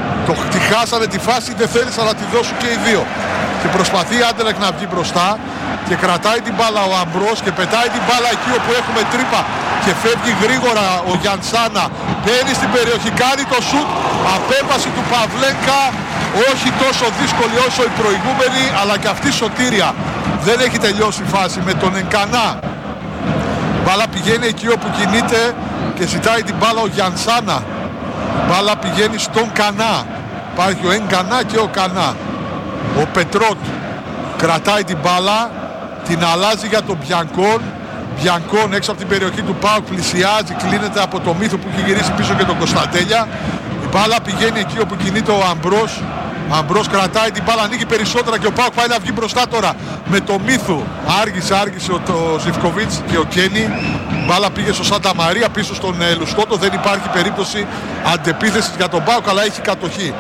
Τη χάσανε τη φάση, δεν θέλησαν να τη δώσουν και οι δύο. Και προσπαθεί η Άντερλεκτ να βγει μπροστά και κρατάει την μπάλα ο Αμπρός και πετάει την μπάλα εκεί όπου έχουμε τρύπα και φεύγει γρήγορα ο Γιανσάνα. Μπαίνει στην περιοχή, κάνει το σουτ, απέβαση του Παυλέγκα, όχι τόσο δύσκολη όσο η προηγούμενη, αλλά και αυτή σωτήρια. Δεν έχει τελειώσει η φάση με τον Ενκανά. Μπάλα πηγαίνει εκεί όπου κινείται και ζητάει την μπάλα ο Γιανσάνα. Μπάλα πηγαίνει στον Κανά. Υπάρχει ο Ενκανά και ο Κανά. Ο Πετρότ κρατάει την μπάλα, την αλλάζει για τον Μπιανκόν. Μπιανκόν έξω από την περιοχή του ΠΑΟΚ πλησιάζει, κλείνεται από το Μύθο που έχει γυρίσει πίσω και τον Κωνσταντέλια. Η μπάλα πηγαίνει εκεί όπου κινείται ο Αμπρός. Αμπρός κρατάει την μπάλα, ανοίγει περισσότερα και ο ΠΑΟΚ πάει να βγει μπροστά τώρα με το Μύθο. Άργησε ο Ζιβκοβίτς και ο Κένι. Μπάλα πήγε στο Σάντα Μαρία πίσω στον Λουστότο. Δεν υπάρχει περίπτωση αντεπίθεσης για τον ΠΑΟΚ, αλλά έχει κατοχή.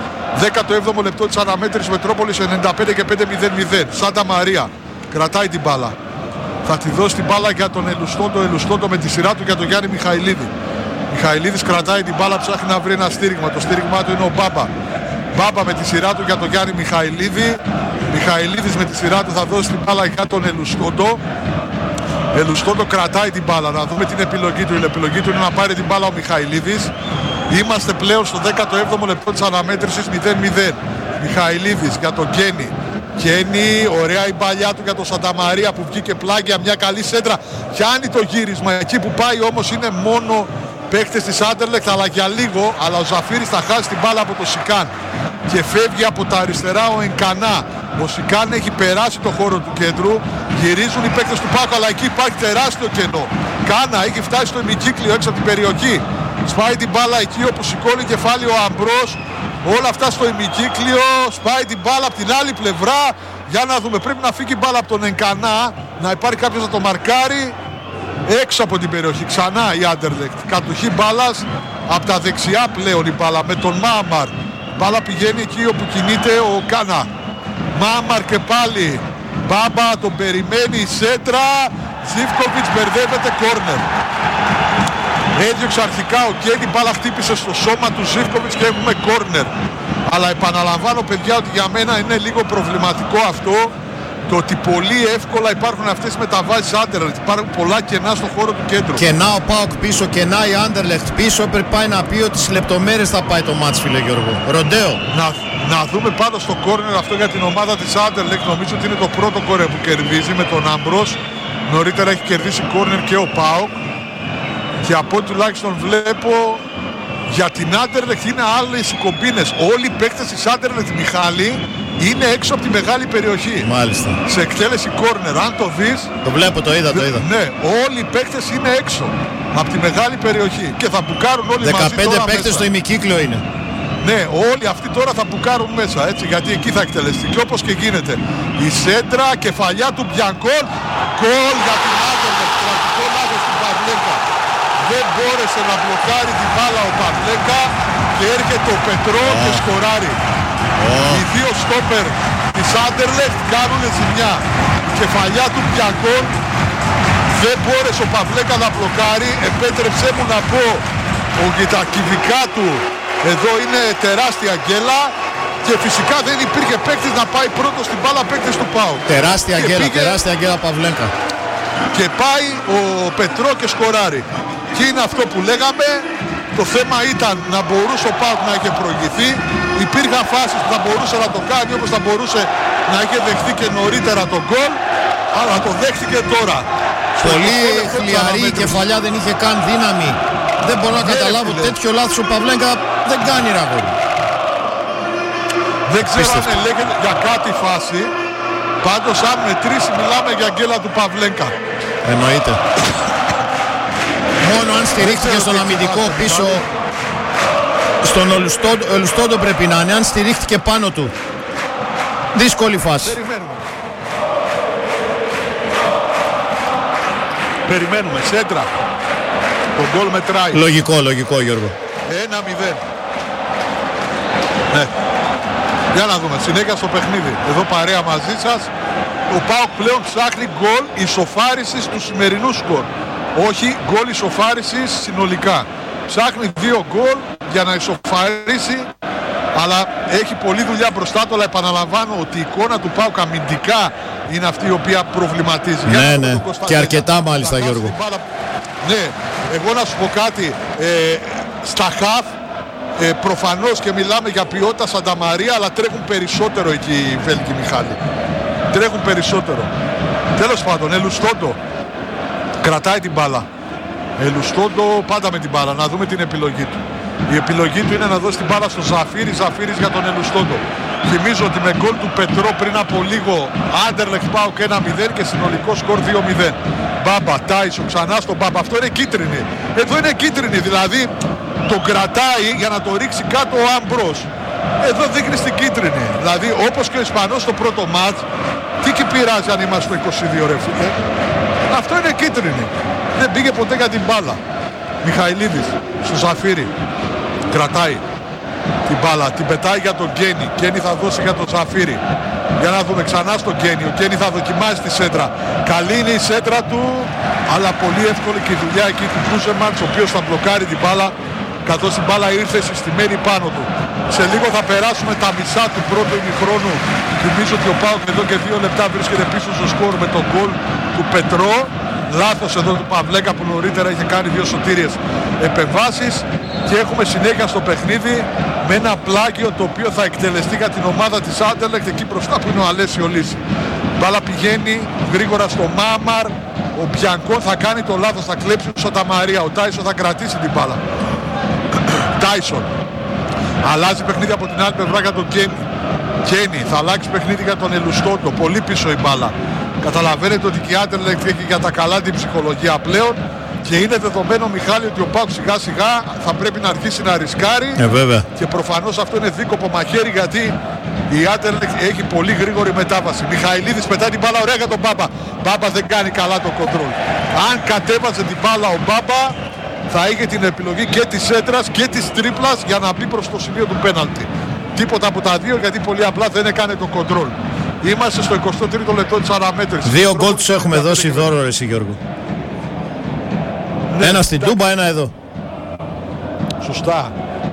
17ο λεπτό της αναμέτρησης, Μετρόπολης 95 και 5-0-0. Σάντα Μαρία κρατάει την μπάλα. Θα τη δώσει την μπάλα για τον Ελουστότο. Ελουστότο με τη σειρά του για τον Γιάννη Μιχαηλίδη. Μιχαηλίδης κρατάει την μπάλα, ψάχνει να βρει ένα στήριγμα. Το στήριγμά του είναι ο Μπάμπα. Μπάμπα με τη σειρά του για τον Γιάννη Μιχαηλίδη. Μιχαηλίδης με τη σειρά του θα δώσει την μπάλα για τον Ελουστότο. Ελουστότο κρατάει την μπάλα. Να δούμε την επιλογή του. Η επιλογή του είναι να πάρει την μπάλα ο Μιχαηλίδης. Είμαστε πλέον στο 17ο λεπτό της αναμέτρησης 0-0. Μιχαηλίδης για τον Κένι. Κένι, ωραία η παλιά του για τον Σανταμαρία που βγήκε πλάγια, μια καλή σέντρα. Πιάνει το γύρισμα. Εκεί που πάει όμως είναι μόνο παίκτες της Άντερλεκτ, αλλά για λίγο. Αλλά ο Ζαφύρης θα χάσει την μπάλα από το Σικάν. Και φεύγει από τα αριστερά ο Ενκανά. Ο Σικάν έχει περάσει το χώρο του κέντρου. Γυρίζουν οι παίκτες του ΠΑΟΚ, αλλά εκεί υπάρχει τεράστιο κενό. Κάνα έχει φτάσει στο ημικύκλιο έξω από την περιοχή. Σπάει την μπάλα εκεί όπου σηκώνει κεφάλι ο Αμπρός. Όλα αυτά στο ημικύκλιο. Σπάει την μπάλα από την άλλη πλευρά. Για να δούμε, πρέπει να φύγει η μπάλα από τον Ενκανά. Να υπάρχει κάποιος να το μαρκάρει. Έξω από την περιοχή. Ξανά η Άντερλεκτ. Κατοχή μπάλας από τα δεξιά πλέον η μπάλα με τον Μάμαρ. Μπάλα πηγαίνει εκεί όπου κινείται ο Κάνα. Μάμαρ και πάλι. Μπάμπα τον περιμένει. Σέντρα. Ζίβκοβιτς μπερδεύεται. Κόρνερ. Έδιωξε αρχικά ο Κένι, μπάλα χτύπησε στο σώμα του Ζίβκοβιτς και έχουμε κόρνερ. Αλλά επαναλαμβάνω, παιδιά, ότι για μένα είναι λίγο προβληματικό αυτό, το ότι πολύ εύκολα υπάρχουν αυτές οι μεταβάσεις Άντερλεχτ. Υπάρχουν πολλά κενά στον χώρο του κέντρου. Κενά ο ΠΑΟΚ πίσω, κενά η Άντερλεχτ πίσω. Πρέπει πάει να πει ότι στις λεπτομέρειες θα πάει το μάτς, φίλε Γιώργο. Ροντέο. Να δούμε πάντως στο κόρνερ αυτό για την ομάδα της Άντερλεχτ. Νομίζω ότι είναι το πρώτο κόρνερ που κερδίζει με τον Άμπρος. Νωρίτερα έχει κερδίσει κόρνερ και ο ΠΑΟΚ. Και από ό,τι τουλάχιστον βλέπω, για την Άντερλεχτ είναι άλλες οι κομπίνες. Όλοι οι παίκτες της Άντερλεχτ, Μιχάλη, είναι έξω από τη μεγάλη περιοχή. Μάλιστα. Σε εκτέλεση κόρνερ, αν το δεις. Το βλέπω, το είδα. Ναι, όλοι οι παίκτες είναι έξω από τη μεγάλη περιοχή. Και θα μπουκάρουν όλοι 15 μαζί. 15 παίκτες στο ημικύκλιο είναι. Ναι, όλοι αυτοί τώρα θα μπουκάρουν μέσα, έτσι, γιατί εκεί θα εκτελεστεί. Και όπως και γίνεται. Η σέντρα, κεφαλιά του Μπιανκόν. Γκολ για την Άντερλεχτ. Τραγικό λάθος του Παυλέκα. Δεν μπόρεσε να μπλοκάρει την μπάλα ο Παυλέκα και έρχεται ο Πετρό και σκοράρει. Οι δύο στόπερ της Άντερλεχτ κάνουν ζημιά. Η κεφαλιά του Μπιανκόν, δεν μπόρεσε ο Παυλέκα να μπλοκάρει. Επέτρεψέ μου να πω ότι τα κυβικά του εδώ είναι τεράστια γκέλα. Και φυσικά δεν υπήρχε παίκτης να πάει πρώτος στην μπάλα, παίκτης του ΠΑΟΚ. Τεράστια γκέλα Παυλέκα. Και πάει ο Πετρό και σκοράρει. Και είναι αυτό που λέγαμε. Το θέμα ήταν να μπορούσε ο ΠΑΟΚ να είχε προηγηθεί. Υπήρχαν φάσεις που θα μπορούσε να το κάνει, όπως θα μπορούσε να είχε δεχθεί και νωρίτερα τον γκολ. Αλλά το δέχτηκε τώρα. Πολύ χλιαρή η κεφαλιά, δεν είχε καν δύναμη. Δεν μπορώ να καταλάβω τέτοιο λάθος ο Παυλέκα δεν κάνει, ραγόρι. Δεν ξέρω αν λέγεται για κάτι φάση. Πάντως αν μετρήσει μιλάμε για γκέλα του Παυλέκα. Εννοείται. Μόνο αν στηρίχθηκε στον αμυντικό πίσω, στον Ολουστόντο πρέπει να είναι, αν στηρίχθηκε πάνω του. Δύσκολη φάση. Περιμένουμε. Σέντρα. Το γκολ μετράει. Λογικό Γιώργο. 1-0. Ναι. Για να δούμε. Συνέχεια στο παιχνίδι. Εδώ παρέα μαζί σας. Ο ΠΑΟΚ πλέον ψάχνει γκολ ισοφάρισης του σημερινού σκορ. Όχι γκολ ισοφάρισης συνολικά. Ψάχνει 2 γκολ για να ισοφαρίσει. Αλλά έχει πολλή δουλειά μπροστά του. Αλλά επαναλαμβάνω ότι η εικόνα του ΠΑΟΚ αμυντικά είναι αυτή η οποία προβληματίζει. Ναι. Και αρκετά μάλιστα, Γιώργο. Ναι. Εγώ να σου πω κάτι. Στα χαφ προφανώς και μιλάμε για ποιότητα Σανταμαρία, αλλά τρέχουν περισσότερο εκεί οι Βέλγοι, Μιχάλη. Τρέχουν περισσότερο. Τέλος πάντων, Ελουστόντο κρατάει την μπάλα. Ελουστόντο πάντα με την μπάλα. Να δούμε την επιλογή του. Η επιλογή του είναι να δώσει την μπάλα στο Ζαφίρι. Ζαφίρις για τον Ελουστόντο. Θυμίζω ότι με γκολ του Πετρό πριν από λίγο Άντερλεχτ ΠΑΟΚ 1-0 και συνολικό σκορ 2-0. Μπάμπα, Τάισον, ξανά στον Μπάμπα. Αυτό είναι κίτρινη. Εδώ είναι κίτρινη, δηλαδή τον κρατάει για να το ρίξει κάτω ο Άμπρος. Εδώ δείχνει στην κίτρινη. Δηλαδή όπως και ο Ισπανός στο πρώτο μάτς, τι και πειράζει αν είμαστε στο 22 ρε φίλε. Αυτό είναι κίτρινη. Δεν πήγε ποτέ για την μπάλα. Μιχαηλίδης στο Ζαφίρι. Κρατάει την μπάλα, την πετάει για τον Γκένι. Γκένι θα δώσει για τον Ζαφίρι. Για να δούμε ξανά στον Γκένι. Ο Γκένι θα δοκιμάσει τη σέντρα. Καλή είναι η σέντρα του, αλλά πολύ εύκολη και η δουλειά εκεί του Κούσεμαντς, ο οποίος θα μπλοκάρει την μπάλα, καθώς η μπάλα ήρθε συστημένη πάνω του. Σε λίγο θα περάσουμε τα μισά του πρώτου ημιχρόνου. Θυμίζω ότι ο ΠΑΟΚ εδώ και 2 λεπτά βρίσκεται πίσω στο σκορ με τον γκολ του Πετρό. Λάθος εδώ του Παυλέκα που νωρίτερα είχε κάνει 2 σωτήριες επεμβάσεις. Και έχουμε συνέχεια στο παιχνίδι με ένα πλάγιο το οποίο θα εκτελεστεί για την ομάδα της Άντερλεχτ εκεί μπροστά που είναι ο Αλέσιο Λύση. Μπάλα πηγαίνει γρήγορα στο Μάμαρ. Ο Μπιανκόν θα κάνει το λάθος, θα κλέψει ο Σανταμαρία. Ο Τάισον θα κρατήσει την μπάλα. Τάισον. Αλλάζει παιχνίδι από την άλλη πλευρά για τον Γκένι. Γκένι θα αλλάξει παιχνίδι για τον Ελουστόντο. Πολύ πίσω η μπάλα. Καταλαβαίνετε ότι και η Άντερλεχτ έχει για τα καλά την ψυχολογία πλέον. Και είναι δεδομένο, Μιχάλη, ότι ο ΠΑΟΚ σιγά σιγά θα πρέπει να αρχίσει να ρισκάρει. Βέβαια. Και προφανώς αυτό είναι δίκοπο μαχαίρι, γιατί η Άντερλεχτ έχει πολύ γρήγορη μετάβαση. Μιχαηλίδης πετάει την μπάλα ωραία για τον Μπάμπα. Μπάμπα δεν κάνει καλά το κοντρόλ. Αν κατέβαζε την μπάλα ο Μπάμπα, θα είχε την επιλογή και της σέντρας και της τρίπλας για να μπει προς το σημείο του πέναλτι. Τίποτα από τα δύο, γιατί πολύ απλά δεν έκανε το κοντρόλ. Είμαστε στο 23ο λεπτό της αναμέτρησης. 2 γκολ τους έχουμε δώσει δώρο, εσύ Γιώργο. Ναι, ένα στην Τούμπα, ένα εδώ. Σωστά.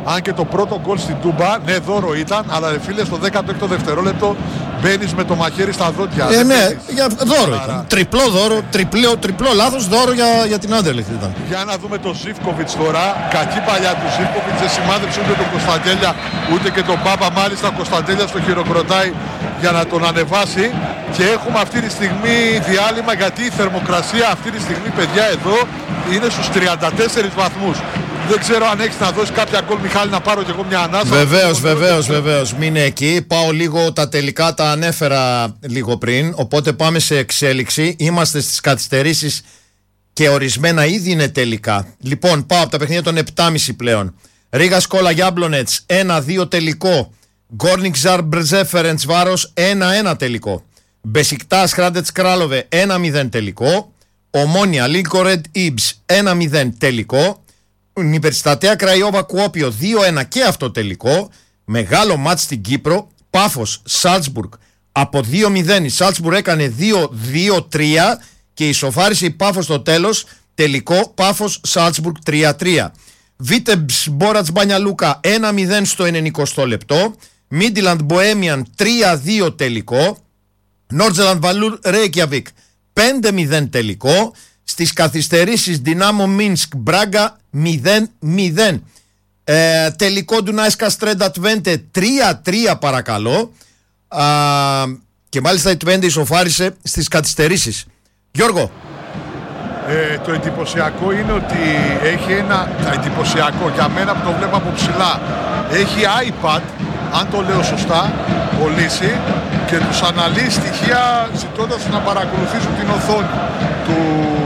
Αν και το πρώτο γκολ στην Τούμπα, ναι, δώρο ήταν, αλλά φίλε, στο 16ο δευτερόλεπτο μπαίνεις με το μαχαίρι στα δόντια. Ναι, δώρο ήταν. Τριπλό δώρο, τριπλό λάθος, δώρο για την Άντερλεχτ ήταν. Για να δούμε τον Ζίβκοβιτς τώρα. Κακή παλιά του Ζίβκοβιτς, δεν σημάδεψε ούτε τον Κωνσταντέλια ούτε και τον Μπάμπα. Μάλιστα ο Κωνσταντέλιας το χειροκροτάει για να τον ανεβάσει. Και έχουμε αυτή τη στιγμή διάλειμμα, γιατί η θερμοκρασία αυτή τη στιγμή, παιδιά, εδώ είναι στους 34 βαθμούς. Δεν ξέρω αν έχεις να δώσει κάποια γκολ, Μιχάλη, να πάρω κι εγώ μια ανάσα. Βεβαίως. Μείνε εκεί. Πάω λίγο, τα τελικά τα ανέφερα λίγο πριν. Οπότε πάμε σε εξέλιξη. Είμαστε στις καθυστερήσεις και ορισμένα ήδη είναι τελικά. Λοιπόν, πάω από τα παιχνίδια των 7.30 πλέον. Ρίγα Σκόλα Γιάμπλονετς 1-2 τελικό. Γκόρνικ Ζαρμπρζέ Φερεντσβάρος 1-1 τελικό. Μπεσικτάς Χράντετς Κράλοβε 1-0 τελικό. Ομόνια Λίνκορεντ Ιμπς 1-0 τελικό. Υπερστατέα Κραϊόβα Κουόπιο 2-1 και αυτό τελικό. Μεγάλο μάτς στην Κύπρο. Πάφος Σάλτσμπουργκ από 2-0. Η Σάλτσμπουργκ έκανε 2-2-3 και ισοφάρισε η Πάφος στο τέλος. Τελικό Πάφος Σάλτσμπουργκ 3-3. Βίτεμπς Μπόρατς Μπανιαλούκα 1-0 στο 90 λεπτό. Μίντιλαντ Μποέμιαν 3-2 τελικό. Νόρτζελαντ Βαλούρ Ρέικιαβικ 5-0 τελικό. Στις καθυστερήσεις Δυνάμο Μίνσκ Μπράγκα 0-0. Τελικό Ντουνάισκα Στρέντα Τβέντε 3-3 παρακαλώ. Και μάλιστα η Τβέντε ισοφάρισε στις καθυστερήσεις. Γιώργο. Το εντυπωσιακό είναι ότι έχει ένα εντυπωσιακό για μένα που το βλέπω από ψηλά. Έχει iPad, αν το λέω σωστά, ο Λύση, και τους αναλύει στοιχεία ζητώντας να παρακολουθήσουν την οθόνη του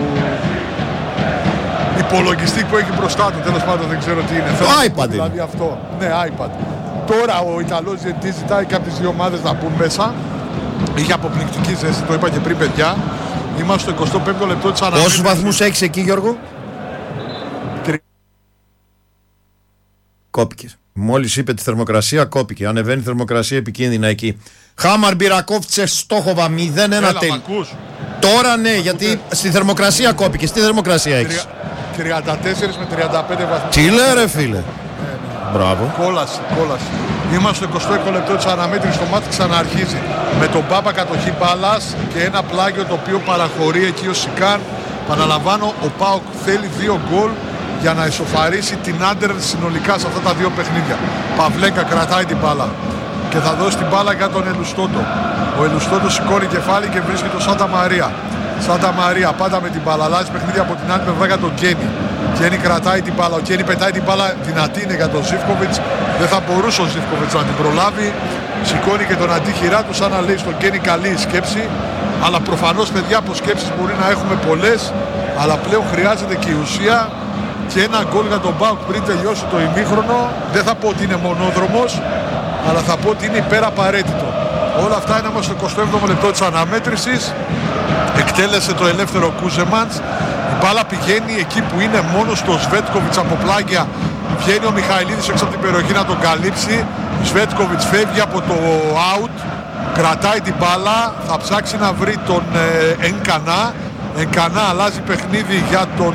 υπολογιστή που έχει μπροστά του. Τέλος πάντων δεν ξέρω τι είναι. Το iPad δηλαδή είναι αυτό. Ναι, iPad. Τώρα ο Ιταλός διαιτητής ζητάει και από τις δύο ομάδες να μπουν μέσα. Είχε αποπληκτική ζέστη, το είπα και πριν, παιδιά. Είμαστε στο 25ο λεπτό της αναμέτρησης. Πόσους βαθμούς έχεις εκεί, Γιώργο? Κόπηκες. Μόλις είπε τη θερμοκρασία, κόπηκε. Ανεβαίνει η θερμοκρασία επικίνδυνα εκεί. Χάμαρ Μπυρακόφτσε Στόχοβα 0-1 τελικό. Τώρα ναι, γιατί στη θερμοκρασία κόπηκε. Τι θερμοκρασία έχεις? 34 με 35 βαθμούς. Τι λέει ρε φίλε? Μπράβο. Κόλαση. Είμαστε στο 26ο λεπτό της αναμέτρησης. Το μάτι ξαναρχίζει με τον Μπάμπα κατοχή μπάλας και ένα πλάγιο το οποίο παραχωρεί εκεί ο Σικάν. Παναλαμβάνω, ο ΠΑΟΚ θέλει 2 γκολ για να ισοφαρίσει την Άντερ συνολικά σε αυτά τα 2 παιχνίδια. Παυλέκα κρατάει την μπάλα και θα δώσει την μπάλα για τον Ελουστότο. Ο Ελουστότο σηκώνει κεφάλι και βρίσκει τον Σάντα Μαρία. Σάντα Μαρία πάντα με την μπάλα. Αλλάζει παιχνίδια από την άλλη πλευρά για τον Κένι. Κένι κρατάει την μπάλα. Ο Κένι πετάει την μπάλα, δυνατή είναι για τον Ζίβκοβιτς. Δεν θα μπορούσε ο Ζίβκοβιτς να την προλάβει. Σηκώνει και τον αντίχειρά του, σαν να λέει στον Κένι καλή σκέψη. Αλλά προφανώς, παιδιά, από σκέψεις μπορεί να έχουμε πολλές. Αλλά πλέον χρειάζεται και η ουσία. Και ένα γκολ για τον ΠΑΟΚ πριν τελειώσει το ημίχρονο. Δεν θα πω ότι είναι μονόδρομος, αλλά θα πω ότι είναι υπεραπαραίτητο. Όλα αυτά είναι στο 27ο λεπτό της αναμέτρησης. Εκτέλεσε το ελεύθερο Κούζεμαντς. Η μπάλα πηγαίνει εκεί που είναι μόνος το Σβέτκοβιτς από πλάγια. Βγαίνει ο Μιχαηλίδης έξω από την περιοχή να τον καλύψει. Ο Σβέτκοβιτς φεύγει από το out. Κρατάει την μπάλα. Θα ψάξει να βρει τον Ενκανά. Ενκανά αλλάζει παιχνίδι για τον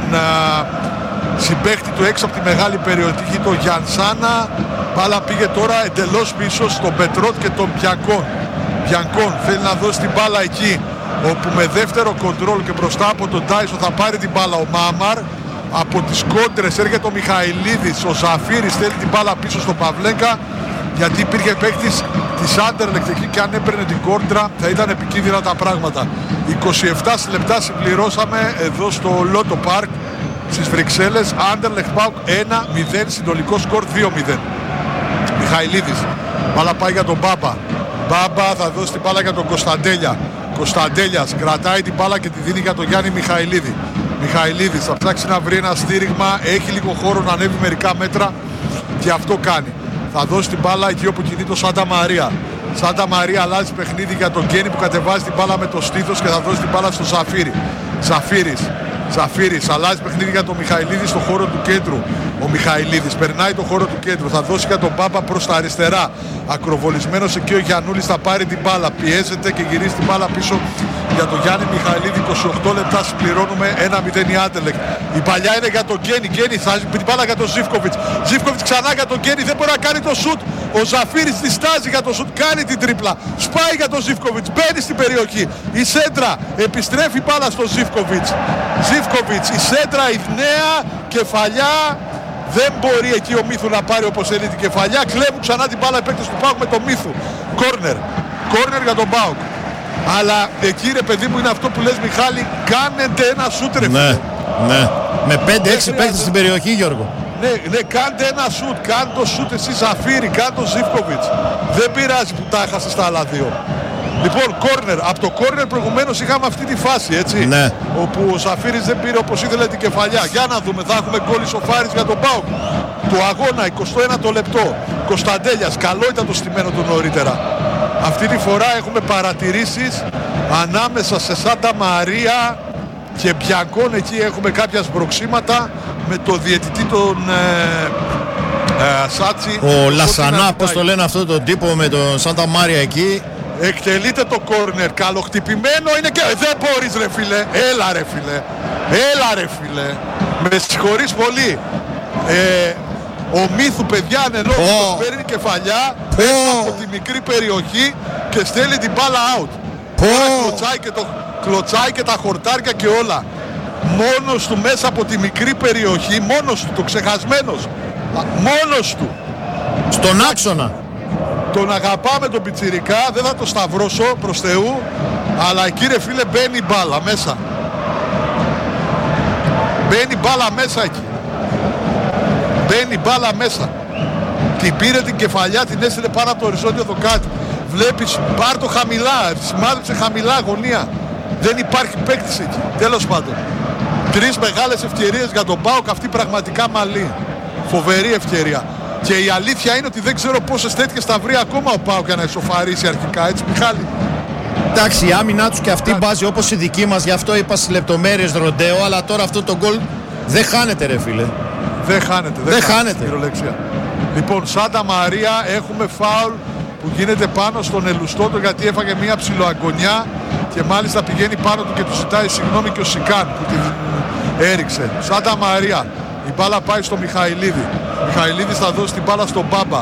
συμπαίχτη του έξω από τη μεγάλη περιοχή, τον Γιανσάνα. Μπάλα πήγε τώρα εντελώς πίσω στον Πετρότ και τον Μπιανκόν. Μπιανκόν θέλει να δώσει την μπάλα εκεί, όπου με δεύτερο κοντρόλ και μπροστά από τον Τάισο θα πάρει την μπάλα ο Μάμαρ. Από τις κόντρες έρχεται ο Μιχαηλίδης, ο Ζαφύρης θέλει την μπάλα πίσω στον Παυλέκα, γιατί υπήρχε παίκτης της Άντερλεχτ εκεί και αν έπαιρνε την κόντρα θα ήταν επικίνδυνα τα πράγματα. 27 λεπτά συμπληρώσαμε εδώ στο Λότο Πάρκ στις Βρυξέλλες. Άντερλεχτ ΠΑΟΚ 1-0, συνολικό σκορ 2-0. Μιχαηλίδης, μπάλα πάει για τον Μπάμπα. Μπάμπα θα δώσει την μπάλα για τον Κωνσταντέλια. Κωνσταντέλιας κρατάει την μπάλα και τη δίνει για τον Γιάννη Μιχαηλίδη. Μιχαηλίδης θα ψάξει να βρει ένα στήριγμα, έχει λίγο χώρο να ανέβει μερικά μέτρα και αυτό κάνει. Θα δώσει την μπάλα εκεί όπου κινεί το Σάντα Μαρία. Σάντα Μαρία αλλάζει παιχνίδι για τον Γκένι που κατεβάζει την μπάλα με το στήθος και θα δώσει την μπάλα στο Ζαφύρι. Ζαφύρης αλλάζει παιχνίδι για τον Μιχαηλίδη στο χώρο του κέντρου. Ο Μιχαηλίδης περνάει το χώρο του κέντρου. Θα δώσει για τον Μπάμπα προς τα αριστερά. Ακροβολισμένος εκεί ο Γιαννούλης θα πάρει την μπάλα. Πιέζεται και γυρίζει την μπάλα πίσω για τον Γιάννη Μιχαηλίδη, 28 λεπτά συμπληρώνουμε 1-0 η Άντερλεχτ. Η παλιά είναι για τον Γκένι, Γκένι θα την μπάλα για τον Ζίβκοβιτς. Ζίβκοβιτς ξανά για τον Γκένι, δεν μπορεί να κάνει το σουτ. Ο Ζαφύρης διστάζει για το σουτ, κάνει την τρίπλα. Σπάει για τον Ζίβκοβιτς, μπαίνει στην περιοχή. Η σέντρα επιστρέφει μπάλα στον Ζίβκοβιτς. Ζίβκοβιτς, η σέντρα, η νέα κεφαλιά. Δεν μπορεί εκεί ο Μίθου να πάρει όπως θέλει την κεφαλιά. Κλέβουν ξανά την μπάλα οι παίκτες του ΠΑΟΚ με τον Μίθου. Κόρνερ. Κόρνερ για τον ΠΑΟΚ. Αλλά εκεί ρε παιδί μου είναι αυτό που λες Μιχάλη, κάνετε ένα σούτ ρε φίλε. Ναι. Με 5-6 παίκτες στην περιοχή Γιώργο. Ναι, κάντε ένα σούτ. Κάντε το σούτ εσύ Ζαφύρη, κάντε το Ζίβκοβιτς. Δεν πειράζει που τα έχασε στα άλλα δύο. Λοιπόν, κόρνερ. Από το κόρνερ προηγουμένως είχαμε αυτή τη φάση, έτσι. Ναι. Όπου ο Ζαφύρης δεν πήρε όπως ήθελε την κεφαλιά. Για να δούμε, θα έχουμε γκολ ισοφάρης για τον ΠΑΟΚ. Το αγώνα, 21ο λεπτό. Κωνσταντέλιας, καλό ήταν το στημένο του νωρίτερα. Αυτή τη φορά έχουμε παρατηρήσεις ανάμεσα σε Σάντα Μαρία και Μπιανκόν. Εκεί έχουμε κάποια σμπροξήματα με το διαιτητή τον Σάτσι. Ο Λασανά, πώς το λένε αυτό τον τύπο με τον Σάντα Μάρια εκεί. Εκτελείται το κόρνερ, καλοχτυπημένο είναι και δεν μπορείς ρε φίλε. Έλα ρε φίλε. Με συγχωρείς πολύ. Ο Μίθου παιδιά ανενόχλητος παίρνει κεφαλιά μέσα από τη μικρή περιοχή και στέλνει την μπάλα out. Κλωτσάει και τα χορτάρια και όλα. Μόνος του μέσα από τη μικρή περιοχή, μόνος του, το ξεχασμένος. Μόνος του. Στον άξονα. Τον αγαπάμε τον πιτσιρικά, δεν θα το σταυρώσω προς Θεού, αλλά εκεί ρε φίλε μπαίνει μπάλα μέσα. Μπαίνει μπάλα μέσα εκεί. Μπαίνει μπάλα μέσα. Την πήρε την κεφαλιά, την έστειλε πάνω από το οριζόντιο δοκάτι. Βλέπεις, πάρ' το χαμηλά, σημάδεψε χαμηλά γωνία. Δεν υπάρχει παίκτης εκεί. Τέλος πάντων. 3 μεγάλες ευκαιρίες για τον ΠΑΟΚ, αυτή πραγματικά μαλλί. Φοβερή ευκαιρία. Και η αλήθεια είναι ότι δεν ξέρω πόσες τέτοιες θα βρει ακόμα ο ΠΑΟΚ για να ισοφαρίσει αρχικά, έτσι Μιχάλη. Εντάξει, η άμυνά τους και αυτή μπάζει όπως η δική μας, γι' αυτό είπα στις λεπτομέρειες ροντέο, αλλά τώρα αυτό το γκολ δεν χάνεται ρε φίλε. Δεν χάνεται. Λοιπόν, Σάντα Μαρία, έχουμε φάουλ που γίνεται πάνω στον Ελουστότο γιατί έφαγε μια ψιλοαγκονιά και μάλιστα πηγαίνει πάνω του και του ζητάει συγγνώμη και ο Σικάν που την έριξε. Σάντα Μαρία, η μπάλα πάει στο Μιχαηλίδη. Μιχαηλίδης θα δώσει την μπάλα στον Μπάμπα.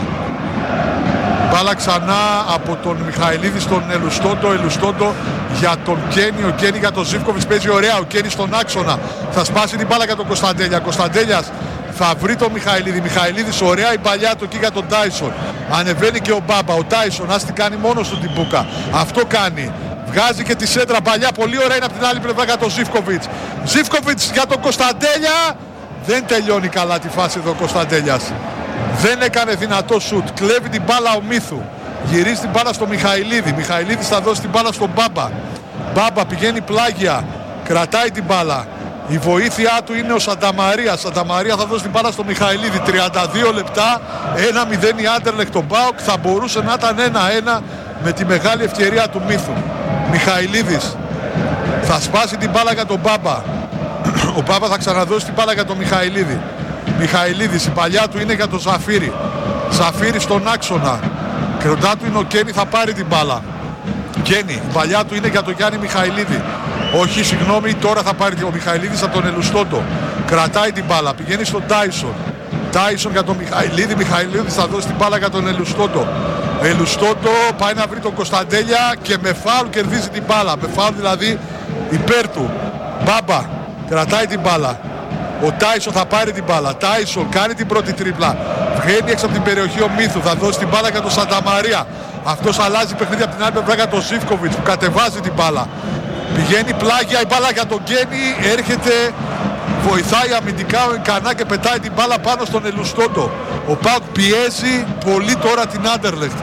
Μπάλα ξανά από τον Μιχαηλίδη στον Ελουστότο για τον Κένι. Ο Κένι για τον Ζίβκοβιτς παίζει ωραία. Ο Κένι στον άξονα. Θα σπάσει την μπάλα για τον Κωνσταντέλια. Κωνσταντέλιας θα βρει τον Μιχαηλίδη. Μιχαηλίδης ωραία η παλιά του εκεί για τον Τάισον. Ανεβαίνει και ο Μπάμπα. Ο Τάισον ας την κάνει μόνος του την μπουκα. Αυτό κάνει. Βγάζει και τη σέντρα παλιά. Πολύ ωραία είναι από την άλλη πλευρά για τον Ζίβκοβιτς. Ζίβκοβιτς για τον Κωνσταντέλια. Δεν τελειώνει καλά τη φάση εδώ ο Κωνσταντέλιας. Δεν έκανε δυνατό σουτ. Κλέβει την μπάλα ο Μίθου. Γυρίζει την μπάλα στο Μιχαηλίδη. Μιχαηλίδης θα δώσει την μπάλα στον Μπάμπα. Μπάμπα πηγαίνει πλάγια. Κρατάει την μπάλα. Η βοήθειά του είναι ο Σανταμαρία. Σανταμαρία θα δώσει την μπάλα στο Μιχαηλίδη. 32 λεπτά. 1-0 η Άντερλεχτ. Το ΠΑΟΚ θα μπορούσε να ήταν 1-1 με τη μεγάλη ευκαιρία του Μίθου. Μιχαηλίδης θα σπάσει την μπάλα για τον Μπάμπα. Ο Μπάμπα θα ξαναδώσει την μπάλα για τον Μιχαηλίδη. Μιχαηλίδης, η παλιά του είναι για τον Ζαφύρη. Ζαφύρη στον άξονα. Κοντά του είναι ο Κένι, θα πάρει την μπάλα. Κένι, η παλιά του είναι για τον Γιάννη Μιχαηλίδη. Όχι, συγγνώμη, τώρα θα πάρει ο Μιχαηλίδης από τον Ελουστότο. Κρατάει την μπάλα, πηγαίνει στον Τάισον. Τάισον για τον Μιχαηλίδη. Μιχαηλίδης θα δώσει την μπάλα για τον Ελουστότο. Ελουστότο πάει να βρει τον Κωνσταντέλια και με φάουλ κερδίζει την μπάλα. Με φάουλ δηλαδή υπέρ του. Μπάμπα κρατάει την μπάλα. Ο Τάισον θα πάρει την μπάλα. Τάισον κάνει την πρώτη τρίπλα. Βγαίνει έξω από την περιοχή ο Μίθου. Θα δώσει την μπάλα για τον Σανταμαρία. Αυτός αλλάζει παιχνίδι από την άλλη πλευρά για τον Ζίβκοβιτς που κατεβάζει την μπάλα. Πηγαίνει πλάγια η μπάλα για τον Γκένι. Έρχεται, βοηθάει αμυντικά ο Ικανά και πετάει την μπάλα πάνω στον Ελουστότο. Ο ΠΑΟΚ πιέζει πολύ τώρα την Άντερλεχτ.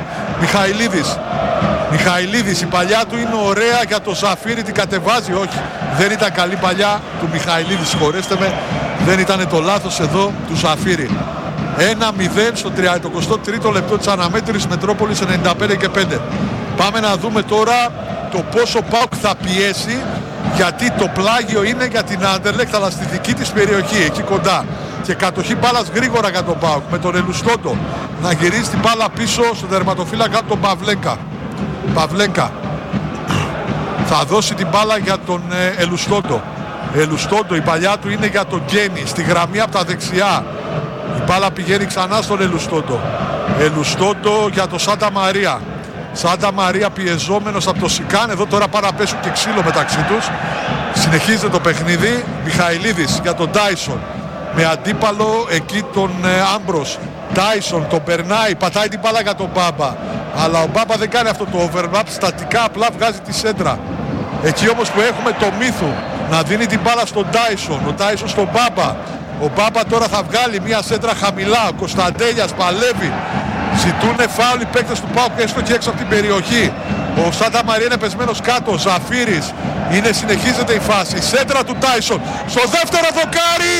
Μιχαηλίδης, η παλιά του είναι ωραία για το Ζαφύρι, την κατεβάζει. Όχι, δεν ήταν καλή παλιά του Μιχαηλίδη, συγχωρέστε με. Δεν ήταν το λάθος εδώ του Ζαφύρι. 1-0 στο 33ο λεπτό της αναμέτρησης Μετρόπολης 95 και 5. Πάμε να δούμε τώρα το πόσο ΠΑΟΚ θα πιέσει, γιατί το πλάγιο είναι για την Άντερλεχτ αλλά στη δική της περιοχή, εκεί κοντά. Και κατοχή μπάλας γρήγορα για τον ΠΑΟΚ με τον Ελουστότο να γυρίσει την μπάλα πίσω στον τερματοφύλακα τον Παυλέγκα. Θα δώσει την μπάλα για τον Ελουστόντο. Ελουστόντο, η παλιά του είναι για τον Γκένι. Στη γραμμή από τα δεξιά. Η μπάλα πηγαίνει ξανά στον Ελουστόντο. Ελουστόντο για τον Σάντα Μαρία. Σάντα Μαρία πιεζόμενος από το Σικάν. Εδώ τώρα πάνε να πέσουν και ξύλο μεταξύ τους. Συνεχίζεται το παιχνίδι. Μιχαηλίδης για τον Τάισον. Με αντίπαλο εκεί τον Άμπρος. Τάισον τον περνάει, πατάει την μπάλα για τον Μπάμπα. Αλλά ο Μπάμπα δεν κάνει αυτό το overlap. Στατικά απλά βγάζει τη σέντρα. Εκεί όμως που έχουμε το Μίθου να δίνει την μπάλα στον Τάισον. Ο Τάισον στον Μπάμπα. Ο Μπάμπα τώρα θα βγάλει μια σέντρα χαμηλά. Ο Κωνσταντέλιας παλεύει. Ζητούνε φάουλ οι παίκτες του ΠΑΟΚ έστω και έξω από την περιοχή. Ο Σάντα Μαρία είναι πεσμένος κάτω. Ζαφύρης. Συνεχίζεται η φάση. Η σέντρα του Τάισον. Στο δεύτερο δοκάρι.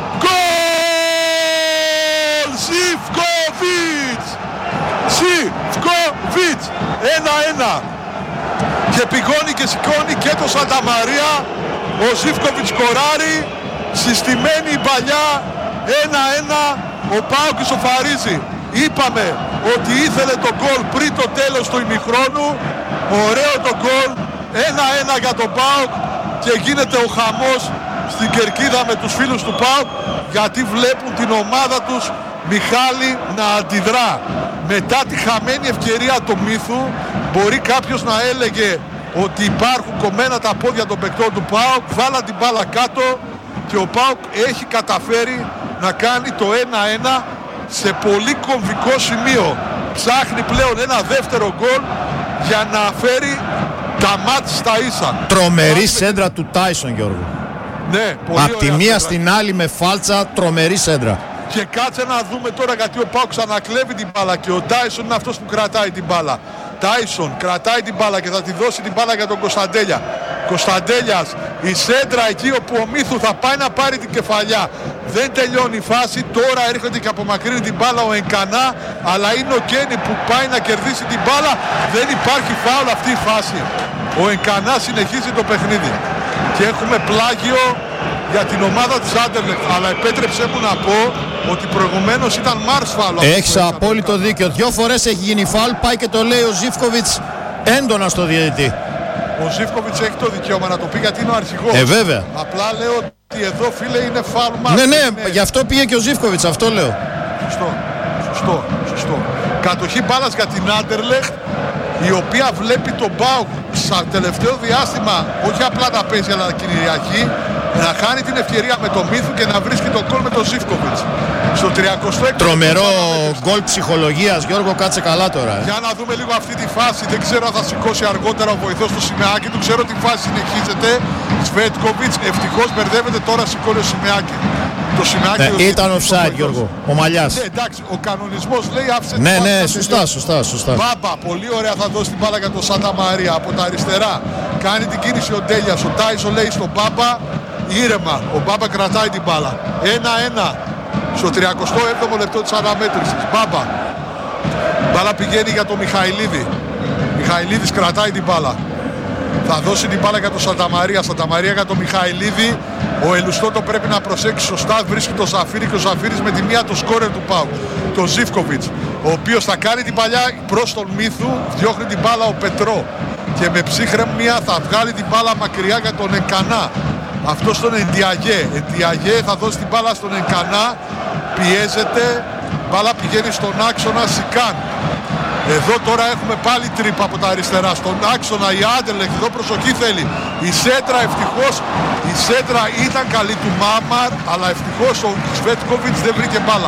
Γκολ! Ζιβκοβιτς! Ζιβκοβιτς! 1-1. Και πηγώνει και σηκώνει και το Σάντα Μαρία. Ο Ζιβκοβιτς σκοράρει. Συστημένη η παλιά. 1-1. Ο ΠΑΟΚ ισοφαρίζει. Είπαμε ότι ήθελε το γκολ πριν το τέλος του ημιχρόνου. Ωραίο το γκολ. 1-1 για τον ΠΑΟΚ. Και γίνεται ο χαμός στην κερκίδα με τους φίλους του ΠΑΟΚ, γιατί βλέπουν την ομάδα τους, Μιχάλη, να αντιδρά. Μετά τη χαμένη ευκαιρία του Μίθου, μπορεί κάποιος να έλεγε ότι υπάρχουν κομμένα τα πόδια των παικτών του ΠΑΟΚ. Βάλα την μπάλα κάτω και ο ΠΑΟΚ έχει καταφέρει να κάνει το 1-1 σε πολύ κομβικό σημείο. Ψάχνει πλέον ένα δεύτερο γκολ για να φέρει τα μάτς στα ίσα. Τρομερή σέντρα του Τάισον, Γιώργο. Ναι, πολύ απ' τη μία στην άλλη με φάλτσα, τρομερή σέντρα. Και κάτσε να δούμε τώρα, γιατί ο ΠΑΟΚ ξανακλέβει την μπάλα και ο Τάισον είναι αυτός που κρατάει την μπάλα. Τάισον κρατάει την μπάλα και θα τη δώσει την μπάλα για τον Κωνσταντέλια. Κωνσταντέλιας, η σέντρα εκεί όπου ο Μίθου θα πάει να πάρει την κεφαλιά. Δεν τελειώνει η φάση, τώρα έρχεται και απομακρύνει την μπάλα ο Ενκανά, αλλά είναι ο Κένι που πάει να κερδίσει την μπάλα. Δεν υπάρχει φάουλ αυτή η φάση. Ο Ενκανά συνεχίζει το παιχνίδι. Και έχουμε πλάγιο για την ομάδα της Άντερλεχτ. Αλλά επέτρεψέ μου να πω ότι προηγουμένως ήταν Μάρς φάουλ. Έχεις απόλυτο δίκιο. 2 φορές έχει γίνει φάουλ, πάει και το λέει ο Ζιβκοβιτς έντονα στο διαιτητή. Ο Ζιβκοβιτς έχει το δικαίωμα να το πει, γιατί είναι ο αρχηγός. Βέβαια. Απλά λέω ότι εδώ, φίλε, είναι φάουλ Μάρς. Ναι, γι' αυτό πήγε και ο Ζιβκοβιτς, αυτό λέω. Σωστό. Κατοχή μπάλας για την Άντερλεχτ, η οποία βλέπει τον ΠΑΟΚ στο τελευταίο διάστημα όχι απλά να παίζει, αλλά κυριαρχεί, να χάνει την ευκαιρία με το Μίθου και να βρίσκει τον γκολ με τον Ζιβκοβιτς. Στο 36. Τρομερό γκολ ψυχολογίας, Γιώργο, κάτσε καλά τώρα. Για να δούμε λίγο αυτή τη φάση. Δεν ξέρω αν θα σηκώσει αργότερα ο βοηθός του Σιμεάκη του. Ξέρω ότι η φάση συνεχίζεται. Σβέτκοβιτς, ευτυχώς μπερδεύεται, τώρα σηκώνει ο Σιμεάκη. Το Σιμεάκη ήταν offside, Γιώργο, ο Μαλιάς. Ναι, εντάξει, ο κανονισμός λέει άφησε. Ναι, σωστά. Μπάμπα, πολύ ωραία, θα δώσει την μπάλα για τον Σάντα Μαρία από τα αριστερά. Κάνει την κίνηση ο Ντέλιας. Ο Τάισον λέει στον Μπάμπα ήρεμα. Ο Μπάμπα κρατάει την μπάλα. 1-1 στο 37ο λεπτό της αναμέτρησης. Μπάμπα. Μπάλα πηγαίνει για τον Μιχαηλίδη. Μιχαηλίδης κρατάει την μπάλα. Θα δώσει την μπάλα για τον Σανταμαρία. Σανταμαρία για τον Μιχαηλίδη. Ο Ελουστότο πρέπει να προσέξει σωστά. Βρίσκει τον Ζαφύρη και ο Ζαφύρης με τη μία το σκόρερ του ΠΑΟΚ, τον Ζιβκοβιτς, ο οποίος θα κάνει την παλιά προς τον Μίθου. Διώχνει την μπάλα ο Πετρό. Και με ψύχρεμια θα βγάλει την μπάλα μακριά για τον Ενκανά. Αυτό στον Εντιαγέ. Εντιαγέ θα δώσει την μπάλα στον Ενκανά. Πιέζεται. Μπάλα πηγαίνει στον άξονα Σικάν. Εδώ τώρα έχουμε πάλι τρύπα από τα αριστερά. Στον άξονα η Άντερλεχτ. Εδώ προσοχή θέλει. Η σέντρα ευτυχώς. Η σέντρα ήταν καλή του Μάμαρ. Αλλά ευτυχώς ο Σβέτκοβιτς δεν βρήκε μπάλα.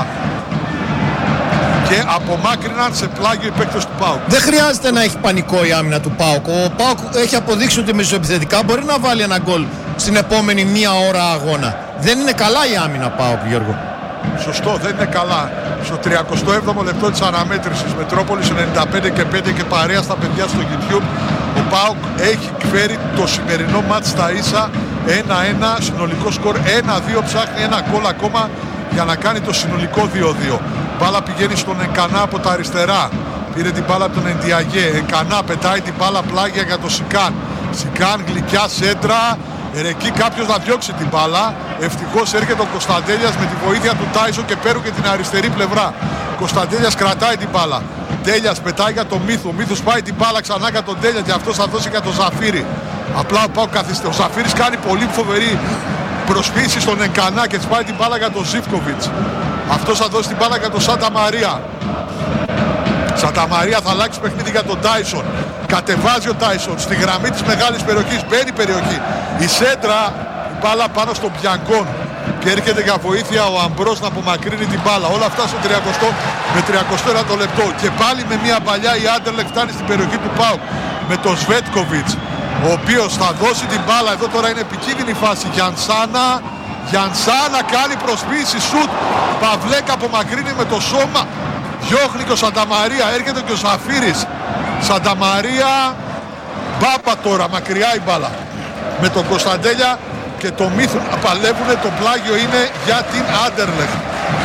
Και απομάκρυναν σε πλάγιο οι παίκτες του ΠΑΟΚ. Δεν χρειάζεται να έχει πανικό η άμυνα του ΠΑΟΚ. Ο ΠΑΟΚ έχει αποδείξει ότι μεσοεπιθετικά μπορεί να βάλει ένα γκολ στην επόμενη μία ώρα αγώνα. Δεν είναι καλά η άμυνα ΠΑΟΚ, Γιώργο. Σωστό, δεν είναι καλά. Στο 37ο λεπτό της αναμέτρησης, Μετρόπολης 95 και 5 και παρέα στα παιδιά στο YouTube, ο ΠΑΟΚ έχει φέρει το σημερινό μάτς στα ίσα. 1-1, συνολικό σκορ 1-2, ψάχνει ένα γκολ ακόμα για να κάνει το συνολικό 2-2. Μπάλα πηγαίνει στον Ενκανά από τα αριστερά. Πήρε την μπάλα από τον Εντιαγέ. Ενκανά πετάει την μπάλα πλάγια για τον Σικάν. Σικάν, γλυκιά σέντρα. Εκεί κάποιος να διώξει την μπάλα. Ευτυχώς έρχεται ο Κωνσταντέλιας με τη βοήθεια του Τάισον και παίρνει και την αριστερή πλευρά. Κωνσταντέλιας κρατάει την μπάλα. Ντέλιας πετάει για το Μύθο. Ο Μύθος πάει την μπάλα ξανά για τον Ντέλια και αυτός θα δώσει για τον Ζαφύρη. Απλά ο ΠΑΟΚ καθίστε. Ο Ζαφύρης κάνει πολύ φοβερή προσπίση στον Ενκανά και πάει την μπάλα για τον Ζίβκοβιτς. Αυτός θα δώσει την μπάλα για τον Σάντα Μαρία. Σάντα Μαρία θα αλλάξει παιχνίδι για τον Τάισον. Κατεβάζει ο Τάισον στη γραμμή της μεγάλης περιοχής. Μπαίνει περιοχή. Η σέντρα, η μπάλα πάνω στον Μπιανκόν. Και έρχεται για βοήθεια ο Αμπρός να απομακρύνει την μπάλα. Όλα αυτά στο 30 με 31 λεπτό. Και πάλι με μια παλιά η Άντερλεχτ φτάνει στην περιοχή του ΠΑΟΚ με τον Σβέτκοβιτς, ο οποίος θα δώσει την μπάλα. Εδώ τώρα είναι επικίνδυνη φάση. Γιανσάνα κάνει προσποίηση, σουτ. Παυλέκα απομακρύνει με το σώμα. Διώχνει και ο Σανταμαρία. Έρχεται και ο Ζαφύρης. Σανταμαρία. Μπάπα τώρα, μακριά η μπάλα. Με τον Κωνσταντέλια και το Μύθο να παλεύουνε. Το πλάγιο είναι για την Άντερλεχτ.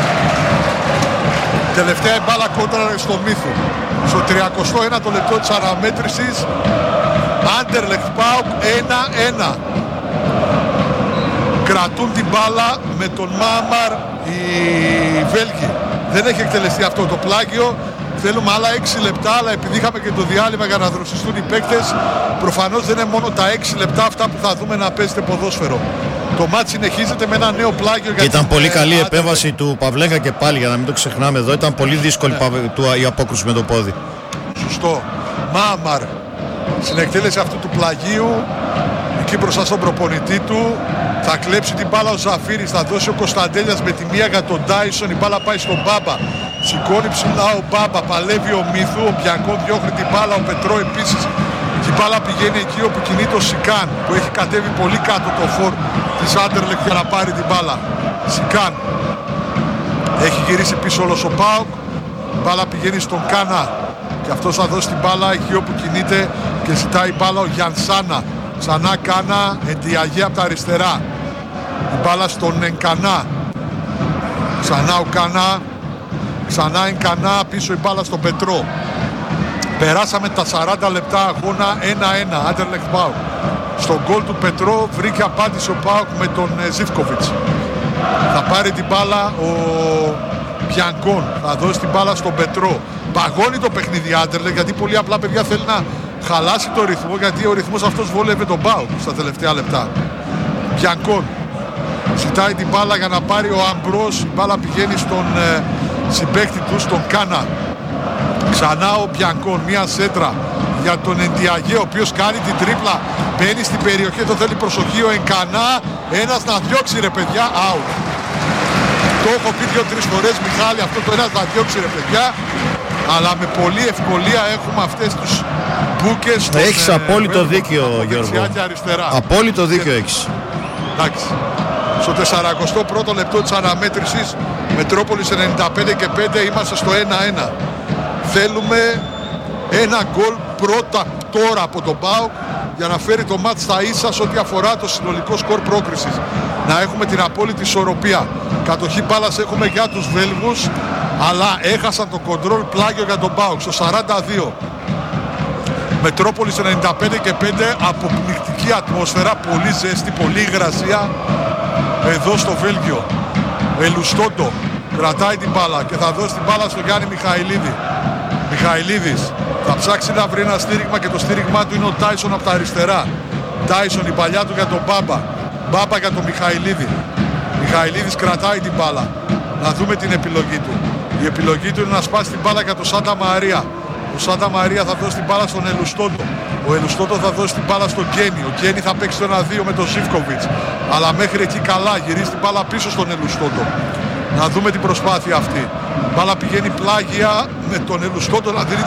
Τελευταία η μπάλα κόντρα στο Μύθο. Στο 31ο λεπτό της αναμέτρησης. Άντερλεχτ ΠΑΟΚ 1-1. Κρατούν την μπάλα με τον Μάμαρ οι Βέλγοι. Δεν έχει εκτελεστεί αυτό το πλάγιο. Θέλουμε άλλα 6 λεπτά, αλλά επειδή είχαμε και το διάλειμμα για να δροσιστούν οι παίκτες, προφανώς δεν είναι μόνο τα 6 λεπτά αυτά που θα δούμε να παίζετε ποδόσφαιρο. Το μάτς συνεχίζεται με ένα νέο πλάγιο. Ήταν πολύ καλή επέμβαση του Παυλέκα και πάλι, για να μην το ξεχνάμε εδώ. Ήταν πολύ δύσκολη η απόκρουση με το πόδι. Σωστό. Μάμαρ στην εκτέλεση αυτού του πλαγίου, εκεί μπροστά στον προπονητή του. Θα κλέψει την μπάλα ο Ζαφύρης, θα δώσει ο Κωνσταντέλιας με τη μία για τον Τάισον. Η μπάλα πάει στον Μπάμπα. Σηκώνει ψηλά ο Μπάμπα, παλεύει ο Μύθου. Ο Μπιανκόν διώχνει την μπάλα, ο Πετρό επίσης. Και η μπάλα πηγαίνει εκεί όπου κινείται ο Σικάν, που έχει κατέβει πολύ κάτω το φορ της Άντερλεχτ για να πάρει την μπάλα. Σικάν. Έχει γυρίσει πίσω όλος ο ΠΑΟΚ. Η μπάλα πηγαίνει στον Κάνα. Και αυτός θα δώσει την μπάλα εκεί όπου κινείται και ζητάει μπάλα ο Γιανσάνα. Ξανά Κάνα, Εντιαγέ από τα αριστερά. Η μπάλα στον Ενκανά. Ξανά ο Κάνα. Ξανά Ενκανά, πίσω η μπάλα στον Πετρό. Περάσαμε τα 40 λεπτά αγώνα 1-1. Άντερλεχτ ΠΑΟΚ. Στον γκολ του Πετρό βρήκε απάντηση ο ΠΑΟΚ με τον Ζίβκοβιτς. Θα πάρει την μπάλα ο Μπιανκόν. Θα δώσει την μπάλα στον Πετρό. Παγώνει το παιχνίδι Άντερλεχτ, γιατί πολύ απλά παιδιά θέλει να χαλάσει το ρυθμό, γιατί ο ρυθμός αυτός βόλευε τον ΠΑΟΚ στα τελευταία λεπτά. Μπιανκόν ζητάει την μπάλα για να πάρει ο Αμπρός. Η μπάλα πηγαίνει στον συμπαίκτη του, στον Κάνα. Ξανά ο Μπιανκόν, μία σέντρα για τον Εντιαγέ, ο οποίος κάνει την τρίπλα. Μπαίνει στην περιοχή, εδώ θέλει προσοχή ο Ενκανά. Ένας να διώξει ρε παιδιά, out. Το έχω πει 2-3 φορές Μιχάλη, αυτό το ένας να διώξει ρε παιδιά. Αλλά με πολλή ευκολία έχουμε αυτές τους μπούκες. Έχεις απόλυτο δίκιο Γιώργο. Απόλυτο δίκιο έχεις. Εντάξει. Στο 41ο λεπτό της αναμέτρησης, Μετρόπολης 95 και 5, είμαστε στο 1-1. Θέλουμε ένα γκολ πρώτα τώρα από τον ΠΑΟΚ για να φέρει το μάτς στα ίσα σε ό,τι αφορά το συνολικό σκορ πρόκρισης. Να έχουμε την απόλυτη ισορροπία. Κατοχή μπάλας έχουμε για τους Βέλγους, αλλά έχασαν το κοντρόλ, πλάγιο για τον ΠΑΟΚ στο 42. Μετρόπολης 95 και 5, αποπνικτική ατμόσφαιρα, πολύ ζέστη, πολύ υγρασία εδώ στο Βέλγιο. Ελουστόντο κρατάει την μπάλα και θα δώσει την μπάλα στον Γιάννη Μιχαηλίδη. Μιχαηλίδης θα ψάξει να βρει ένα στήριγμα και το στήριγμά του είναι ο Τάισον από τα αριστερά. Τάισον, η παλιά του για τον Μπάμπα. Μπάμπα για τον Μιχαηλίδη. Μιχαηλίδης κρατάει την μπάλα. Να δούμε την επιλογή του. Η επιλογή του είναι να σπάσει την μπάλα για τον Σάντα Μαρία. Ο Σάντα Μαρία θα δώσει την μπάλα στον Ελουστόντο. Ο Ελουστόντο θα δώσει την μπάλα στον Γκένι. Ο Γκένι θα παίξει το 1-2 με τον Ζίβκοβιτς. Αλλά μέχρι εκεί καλά, γυρίζει την μπάλα πίσω στον Ελουστόντο. Να δούμε την προσπάθεια αυτή. Η μπάλα πηγαίνει πλάγια με τον Ελουστόντο να δίνει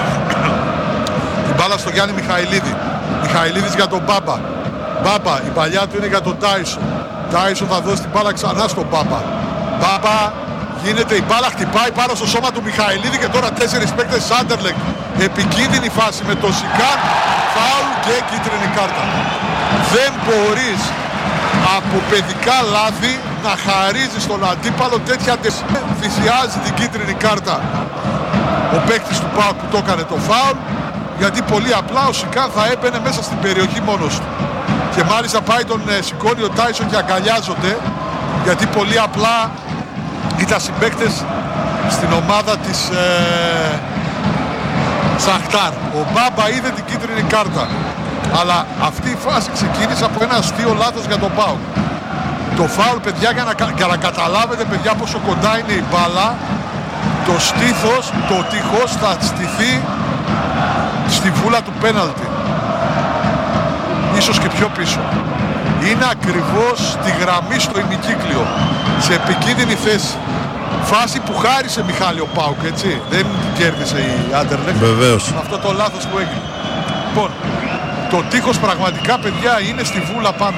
την μπάλα στον Γιάννη Μιχαηλίδη. Μιχαηλίδης για τον Μπάμπα. Μπάμπα, η παλιά του είναι για τον Τάισον. Τάισον θα δώσει την μπάλα ξανά στον Μπάμπα. Μπάμπα, γίνεται η μπάλα, χτυπάει πάνω στο σώμα του Μιχαηλίδη και τώρα 4 παίκτες Άντερλεχτ. Επικίνδυνη φάση με τον Σικάν. Φάουλ και κίτρινη κάρτα. Δεν μπορείς από παιδικά λάθη να χαρίζει στον αντίπαλο τέτοια θυσιάζει την κίτρινη κάρτα ο παίκτης του ΠΑΟΚ που το έκανε το φάουλ, γιατί πολύ απλά ο Σικάν θα έμπαινε μέσα στην περιοχή μόνος του και μάλιστα πάει τον σηκώνει ο Τάισον και αγκαλιάζονται, γιατί πολύ απλά ήταν συμπαίκτες στην ομάδα της Σαχτάρ. Ο Μπάμπα είδε την κίτρινη κάρτα. Αλλά αυτή η φάση ξεκίνησε από ένα αστείο λάθος για τον ΠΑΟΚ. Το φάουλ, παιδιά, για να καταλάβετε, παιδιά, πόσο κοντά είναι η μπάλα, το στήθος, το τείχος θα στηθεί στη βούλα του πέναλτι. Ίσως και πιο πίσω. Είναι ακριβώς στη γραμμή στο ημικύκλιο, σε επικίνδυνη θέση. Φάση που χάρισε, Μιχάλη, ο ΠΑΟΚ, έτσι. Δεν κέρδισε η Άντερλεχτ. Βεβαίως. Αυτό το λάθος που έγινε. Λοιπόν, το τείχος πραγματικά, παιδιά, είναι στη βούλα πάνω.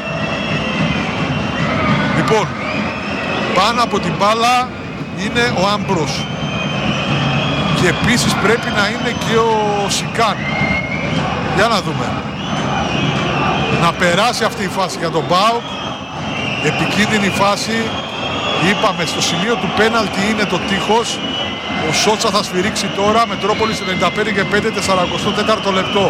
Λοιπόν, πάνω από την μπάλα είναι ο Άμπρος. Και επίσης πρέπει να είναι και ο Σικάν. Για να δούμε. Να περάσει αυτή η φάση για τον ΠΑΟΚ. Επικίνδυνη φάση. Είπαμε, στο σημείο του πέναλτι είναι το τείχος. Ο Σότσα θα σφυρίξει τώρα. Μετρόπολης 95 και 5, 44ο λεπτό.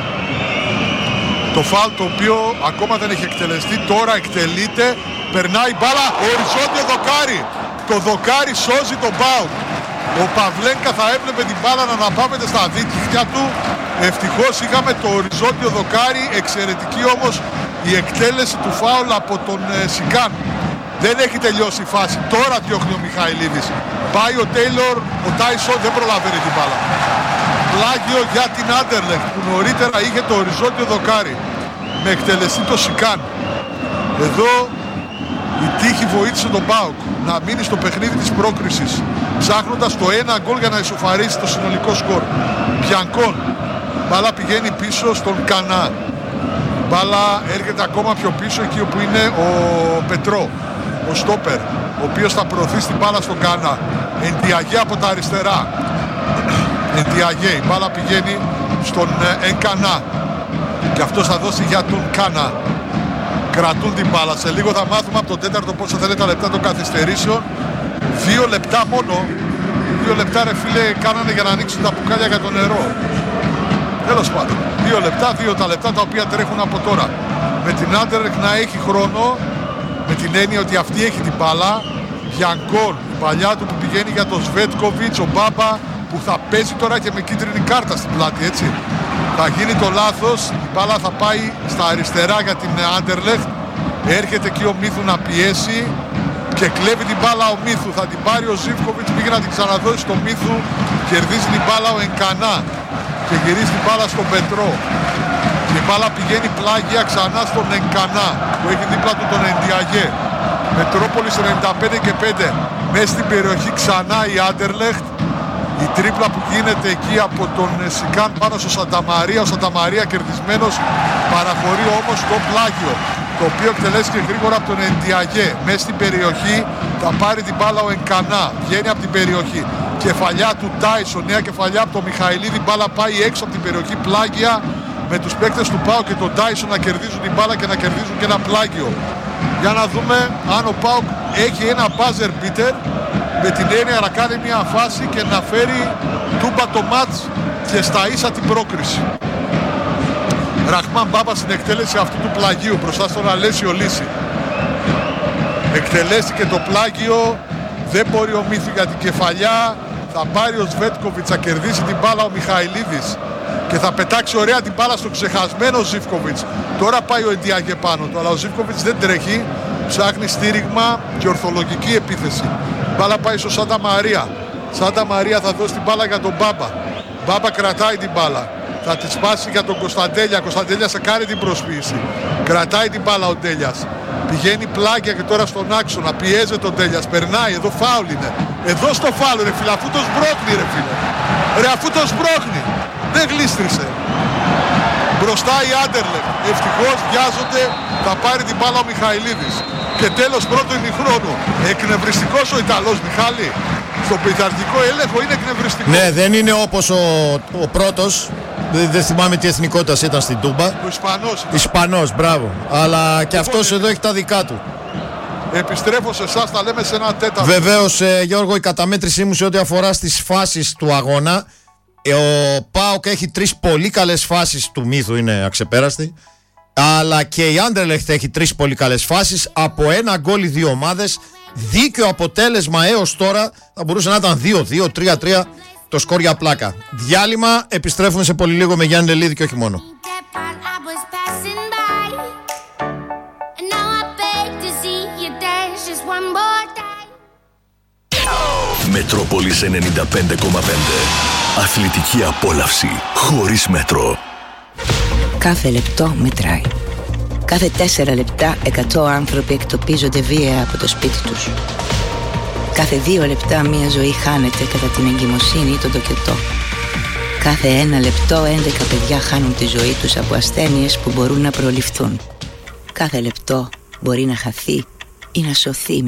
Το φάουλ το οποίο ακόμα δεν έχει εκτελεστεί, τώρα εκτελείται. Περνάει μπάλα, οριζόντιο δοκάρι. Το δοκάρι σώζει τον ΠΑΟΚ. Ο Παυλένκα θα έβλεπε την μπάλα να αναπαύεται στα δίκτυα του. Ευτυχώς είχαμε το οριζόντιο δοκάρι. Εξαιρετική όμως η εκτέλεση του φάουλ από τον Σικάν. Δεν έχει τελειώσει η φάση. Τώρα διώχνει ο Μιχαηλίδης. Πάει ο Τέιλορ, ο Τάισον δεν προλαβαίνει την μπάλα. Πλάγιο για την Άντερλεχτ που νωρίτερα είχε το οριζόντιο δοκάρι. Με εκτελεστή το Σικάν. Εδώ η τύχη βοήθησε τον ΠΑΟΚ να μείνει στο παιχνίδι της πρόκρισης, ψάχνοντας το ένα γκολ για να ισοφαρίσει το συνολικό σκορ. Μπιανκόν. Μπάλα πηγαίνει πίσω στον Κανά. Μπάλα έρχεται ακόμα πιο πίσω εκεί όπου είναι ο Πετρό, ο στόπερ, ο οποίος θα προωθήσει την μπάλα στον Κανά. Εντιαγέ από τα αριστερά. Εντιαγέ. Η μπάλα πηγαίνει στον Ενκανά. Και αυτός θα δώσει για τον Κανά. Κρατούν την μπάλα. Σε λίγο θα μάθουμε από τον τέταρτο πόσο θα είναι τα λεπτά των καθυστερήσεων. 2 λεπτά μόνο. 2 λεπτά, ρε φίλε, κάνανε για να ανοίξουν τα μπουκάλια για το νερό. Τέλος πάντων. 2 λεπτά, 2 τα λεπτά τα οποία τρέχουν από τώρα. Με την Άντερλεχτ να έχει χρόνο, με την έννοια ότι αυτή έχει την μπάλα. Μπιανκόν, η παλιά του που πηγαίνει για τον Σβέτκοβιτς, ο Μπάμπα που θα παίζει τώρα και με κίτρινη κάρτα στην πλάτη, έτσι. Θα γίνει το λάθος, η μπάλα θα πάει στα αριστερά για την Άντερλεχτ. Έρχεται εκεί ο Μίθου να πιέσει και κλέβει την μπάλα ο Μίθου. Θα την πάρει ο Ζίβκοβιτς, πήγε να την ξαναδώσει στο Μίθου. Κερδίζει την μπάλα ο Ενκανά και γυρίζει την μπάλα στον Πετρό. Και η μπάλα πηγαίνει πλάγια ξανά στον Ενκανά που έχει δίπλα του τον Εντιαγέ. Μετρόπολης 95 και 5. Μέσα στην περιοχή ξανά η Άντερλεχτ. Η τρίπλα που γίνεται εκεί από τον Σικάν πάνω στο Σανταμαρία. Ο Σανταμαρία κερδισμένος, παραχωρεί όμως το πλάγιο, το οποίο εκτελέστηκε γρήγορα από τον Εντιαγέ. Μέσα στην περιοχή θα πάρει την μπάλα ο Ενκανά. Βγαίνει από την περιοχή. Κεφαλιά του Τάισον, νέα κεφαλιά από τον Μιχαηλίδη. Μπάλα πάει έξω από την περιοχή, πλάγια με τους παίκτες του ΠΑΟΚ και τον Τάισον να κερδίζουν την μπάλα και να κερδίζουν και ένα πλάγιο. Για να δούμε αν ο ΠΑΟΚ έχει ένα buzzer beater, με την έννοια να κάνει μια φάση και να φέρει τούμπα το μάτς και στα ίσα την πρόκριση. Ραχμάν Μπάμπα στην εκτέλεση αυτού του πλαγίου μπροστά στον Αλέσιο Λύση. Εκτελέστηκε το πλάγιο, δεν μπορεί ο Μίθου για την κεφαλιά. Θα πάρει ο Σβέτκοβιτς, θα κερδίσει την μπάλα ο Μιχαηλίδης και θα πετάξει ωραία την μπάλα στο ξεχασμένο Ζίβκοβιτς. Τώρα πάει ο Εντιάγε πάνω του, αλλά ο Ζίβκοβιτς δεν τρέχει. Ψάχνει στήριγμα και ορθολογική επίθεση. Μπάλα πάει στο Σάντα Μαρία. Σάντα Μαρία θα δώσει την μπάλα για τον Μπάμπα. Μπάμπα κρατάει την μπάλα. Θα τη σπάσει για τον Κωνσταντέλια. Κωνσταντέλια θα κάνει την προσποίηση. Κρατάει την μπάλα ο Ντέλιας. Πηγαίνει πλάγια και τώρα στον άξονα. Πιέζεται τον Ντέλιας. Περνάει. Εδώ φάουλ είναι. Εδώ στο φάουλ, ρε φίλε. Αφού το σμπρώχνει, ρε φίλε. Ρε, αφού το σμπρώχνει. Δεν γλίστρισε. Μπροστά η Άντερλεχτ. Ευτυχώς βιάζονται. Θα πάρει την μπάλα ο Μιχαηλίδης. Και τέλος πρώτο ημιχρόνου. Εκνευριστικός ο Ιταλός, Μιχάλη. Στο πειθαρχικό έλεγχο είναι εκνευριστικό. Ναι, δεν είναι όπως ο πρώτος. Δεν θυμάμαι τι εθνικότητας ήταν στην Τούμπα. Ο Ισπανός. Ισπανός, μπράβο. Αλλά και αυτός εδώ έχει τα δικά του. Επιστρέφω σε εσάς, τα λέμε σε ένα τέταρτο. Βεβαίως, Γιώργο, η καταμέτρησή μου σε ό,τι αφορά στις φάσεις του αγώνα. Ο ΠΑΟΚ έχει 3 πολύ καλές φάσεις, του Μίθου είναι αξεπέραστη. Αλλά και η Άντερλεχτ έχει 3 πολύ καλές φάσεις. Από 1 γκολ οι δύο ομάδες. Δίκαιο αποτέλεσμα έως τώρα. Θα μπορούσε να ήταν 2-2, 3-3. το σκορ για πλάκα. Διάλειμμα, επιστρέφουμε σε πολύ λίγο με Γιάννη Λελίδη και όχι μόνο. Μετρόπολης 95,5. Αθλητική απόλαυση χωρίς μέτρο. Κάθε λεπτό μετράει. Κάθε 4 λεπτά 100 άνθρωποι εκτοπίζονται βία από το σπίτι τους. Κάθε 2 λεπτά μια ζωή χάνεται κατά την εγκυμοσύνη ή τον τοκετό. Κάθε 1 λεπτό 11 παιδιά χάνουν τη ζωή τους από ασθένειες που μπορούν να προληφθούν. Κάθε λεπτό μπορεί να χαθεί ή να σωθεί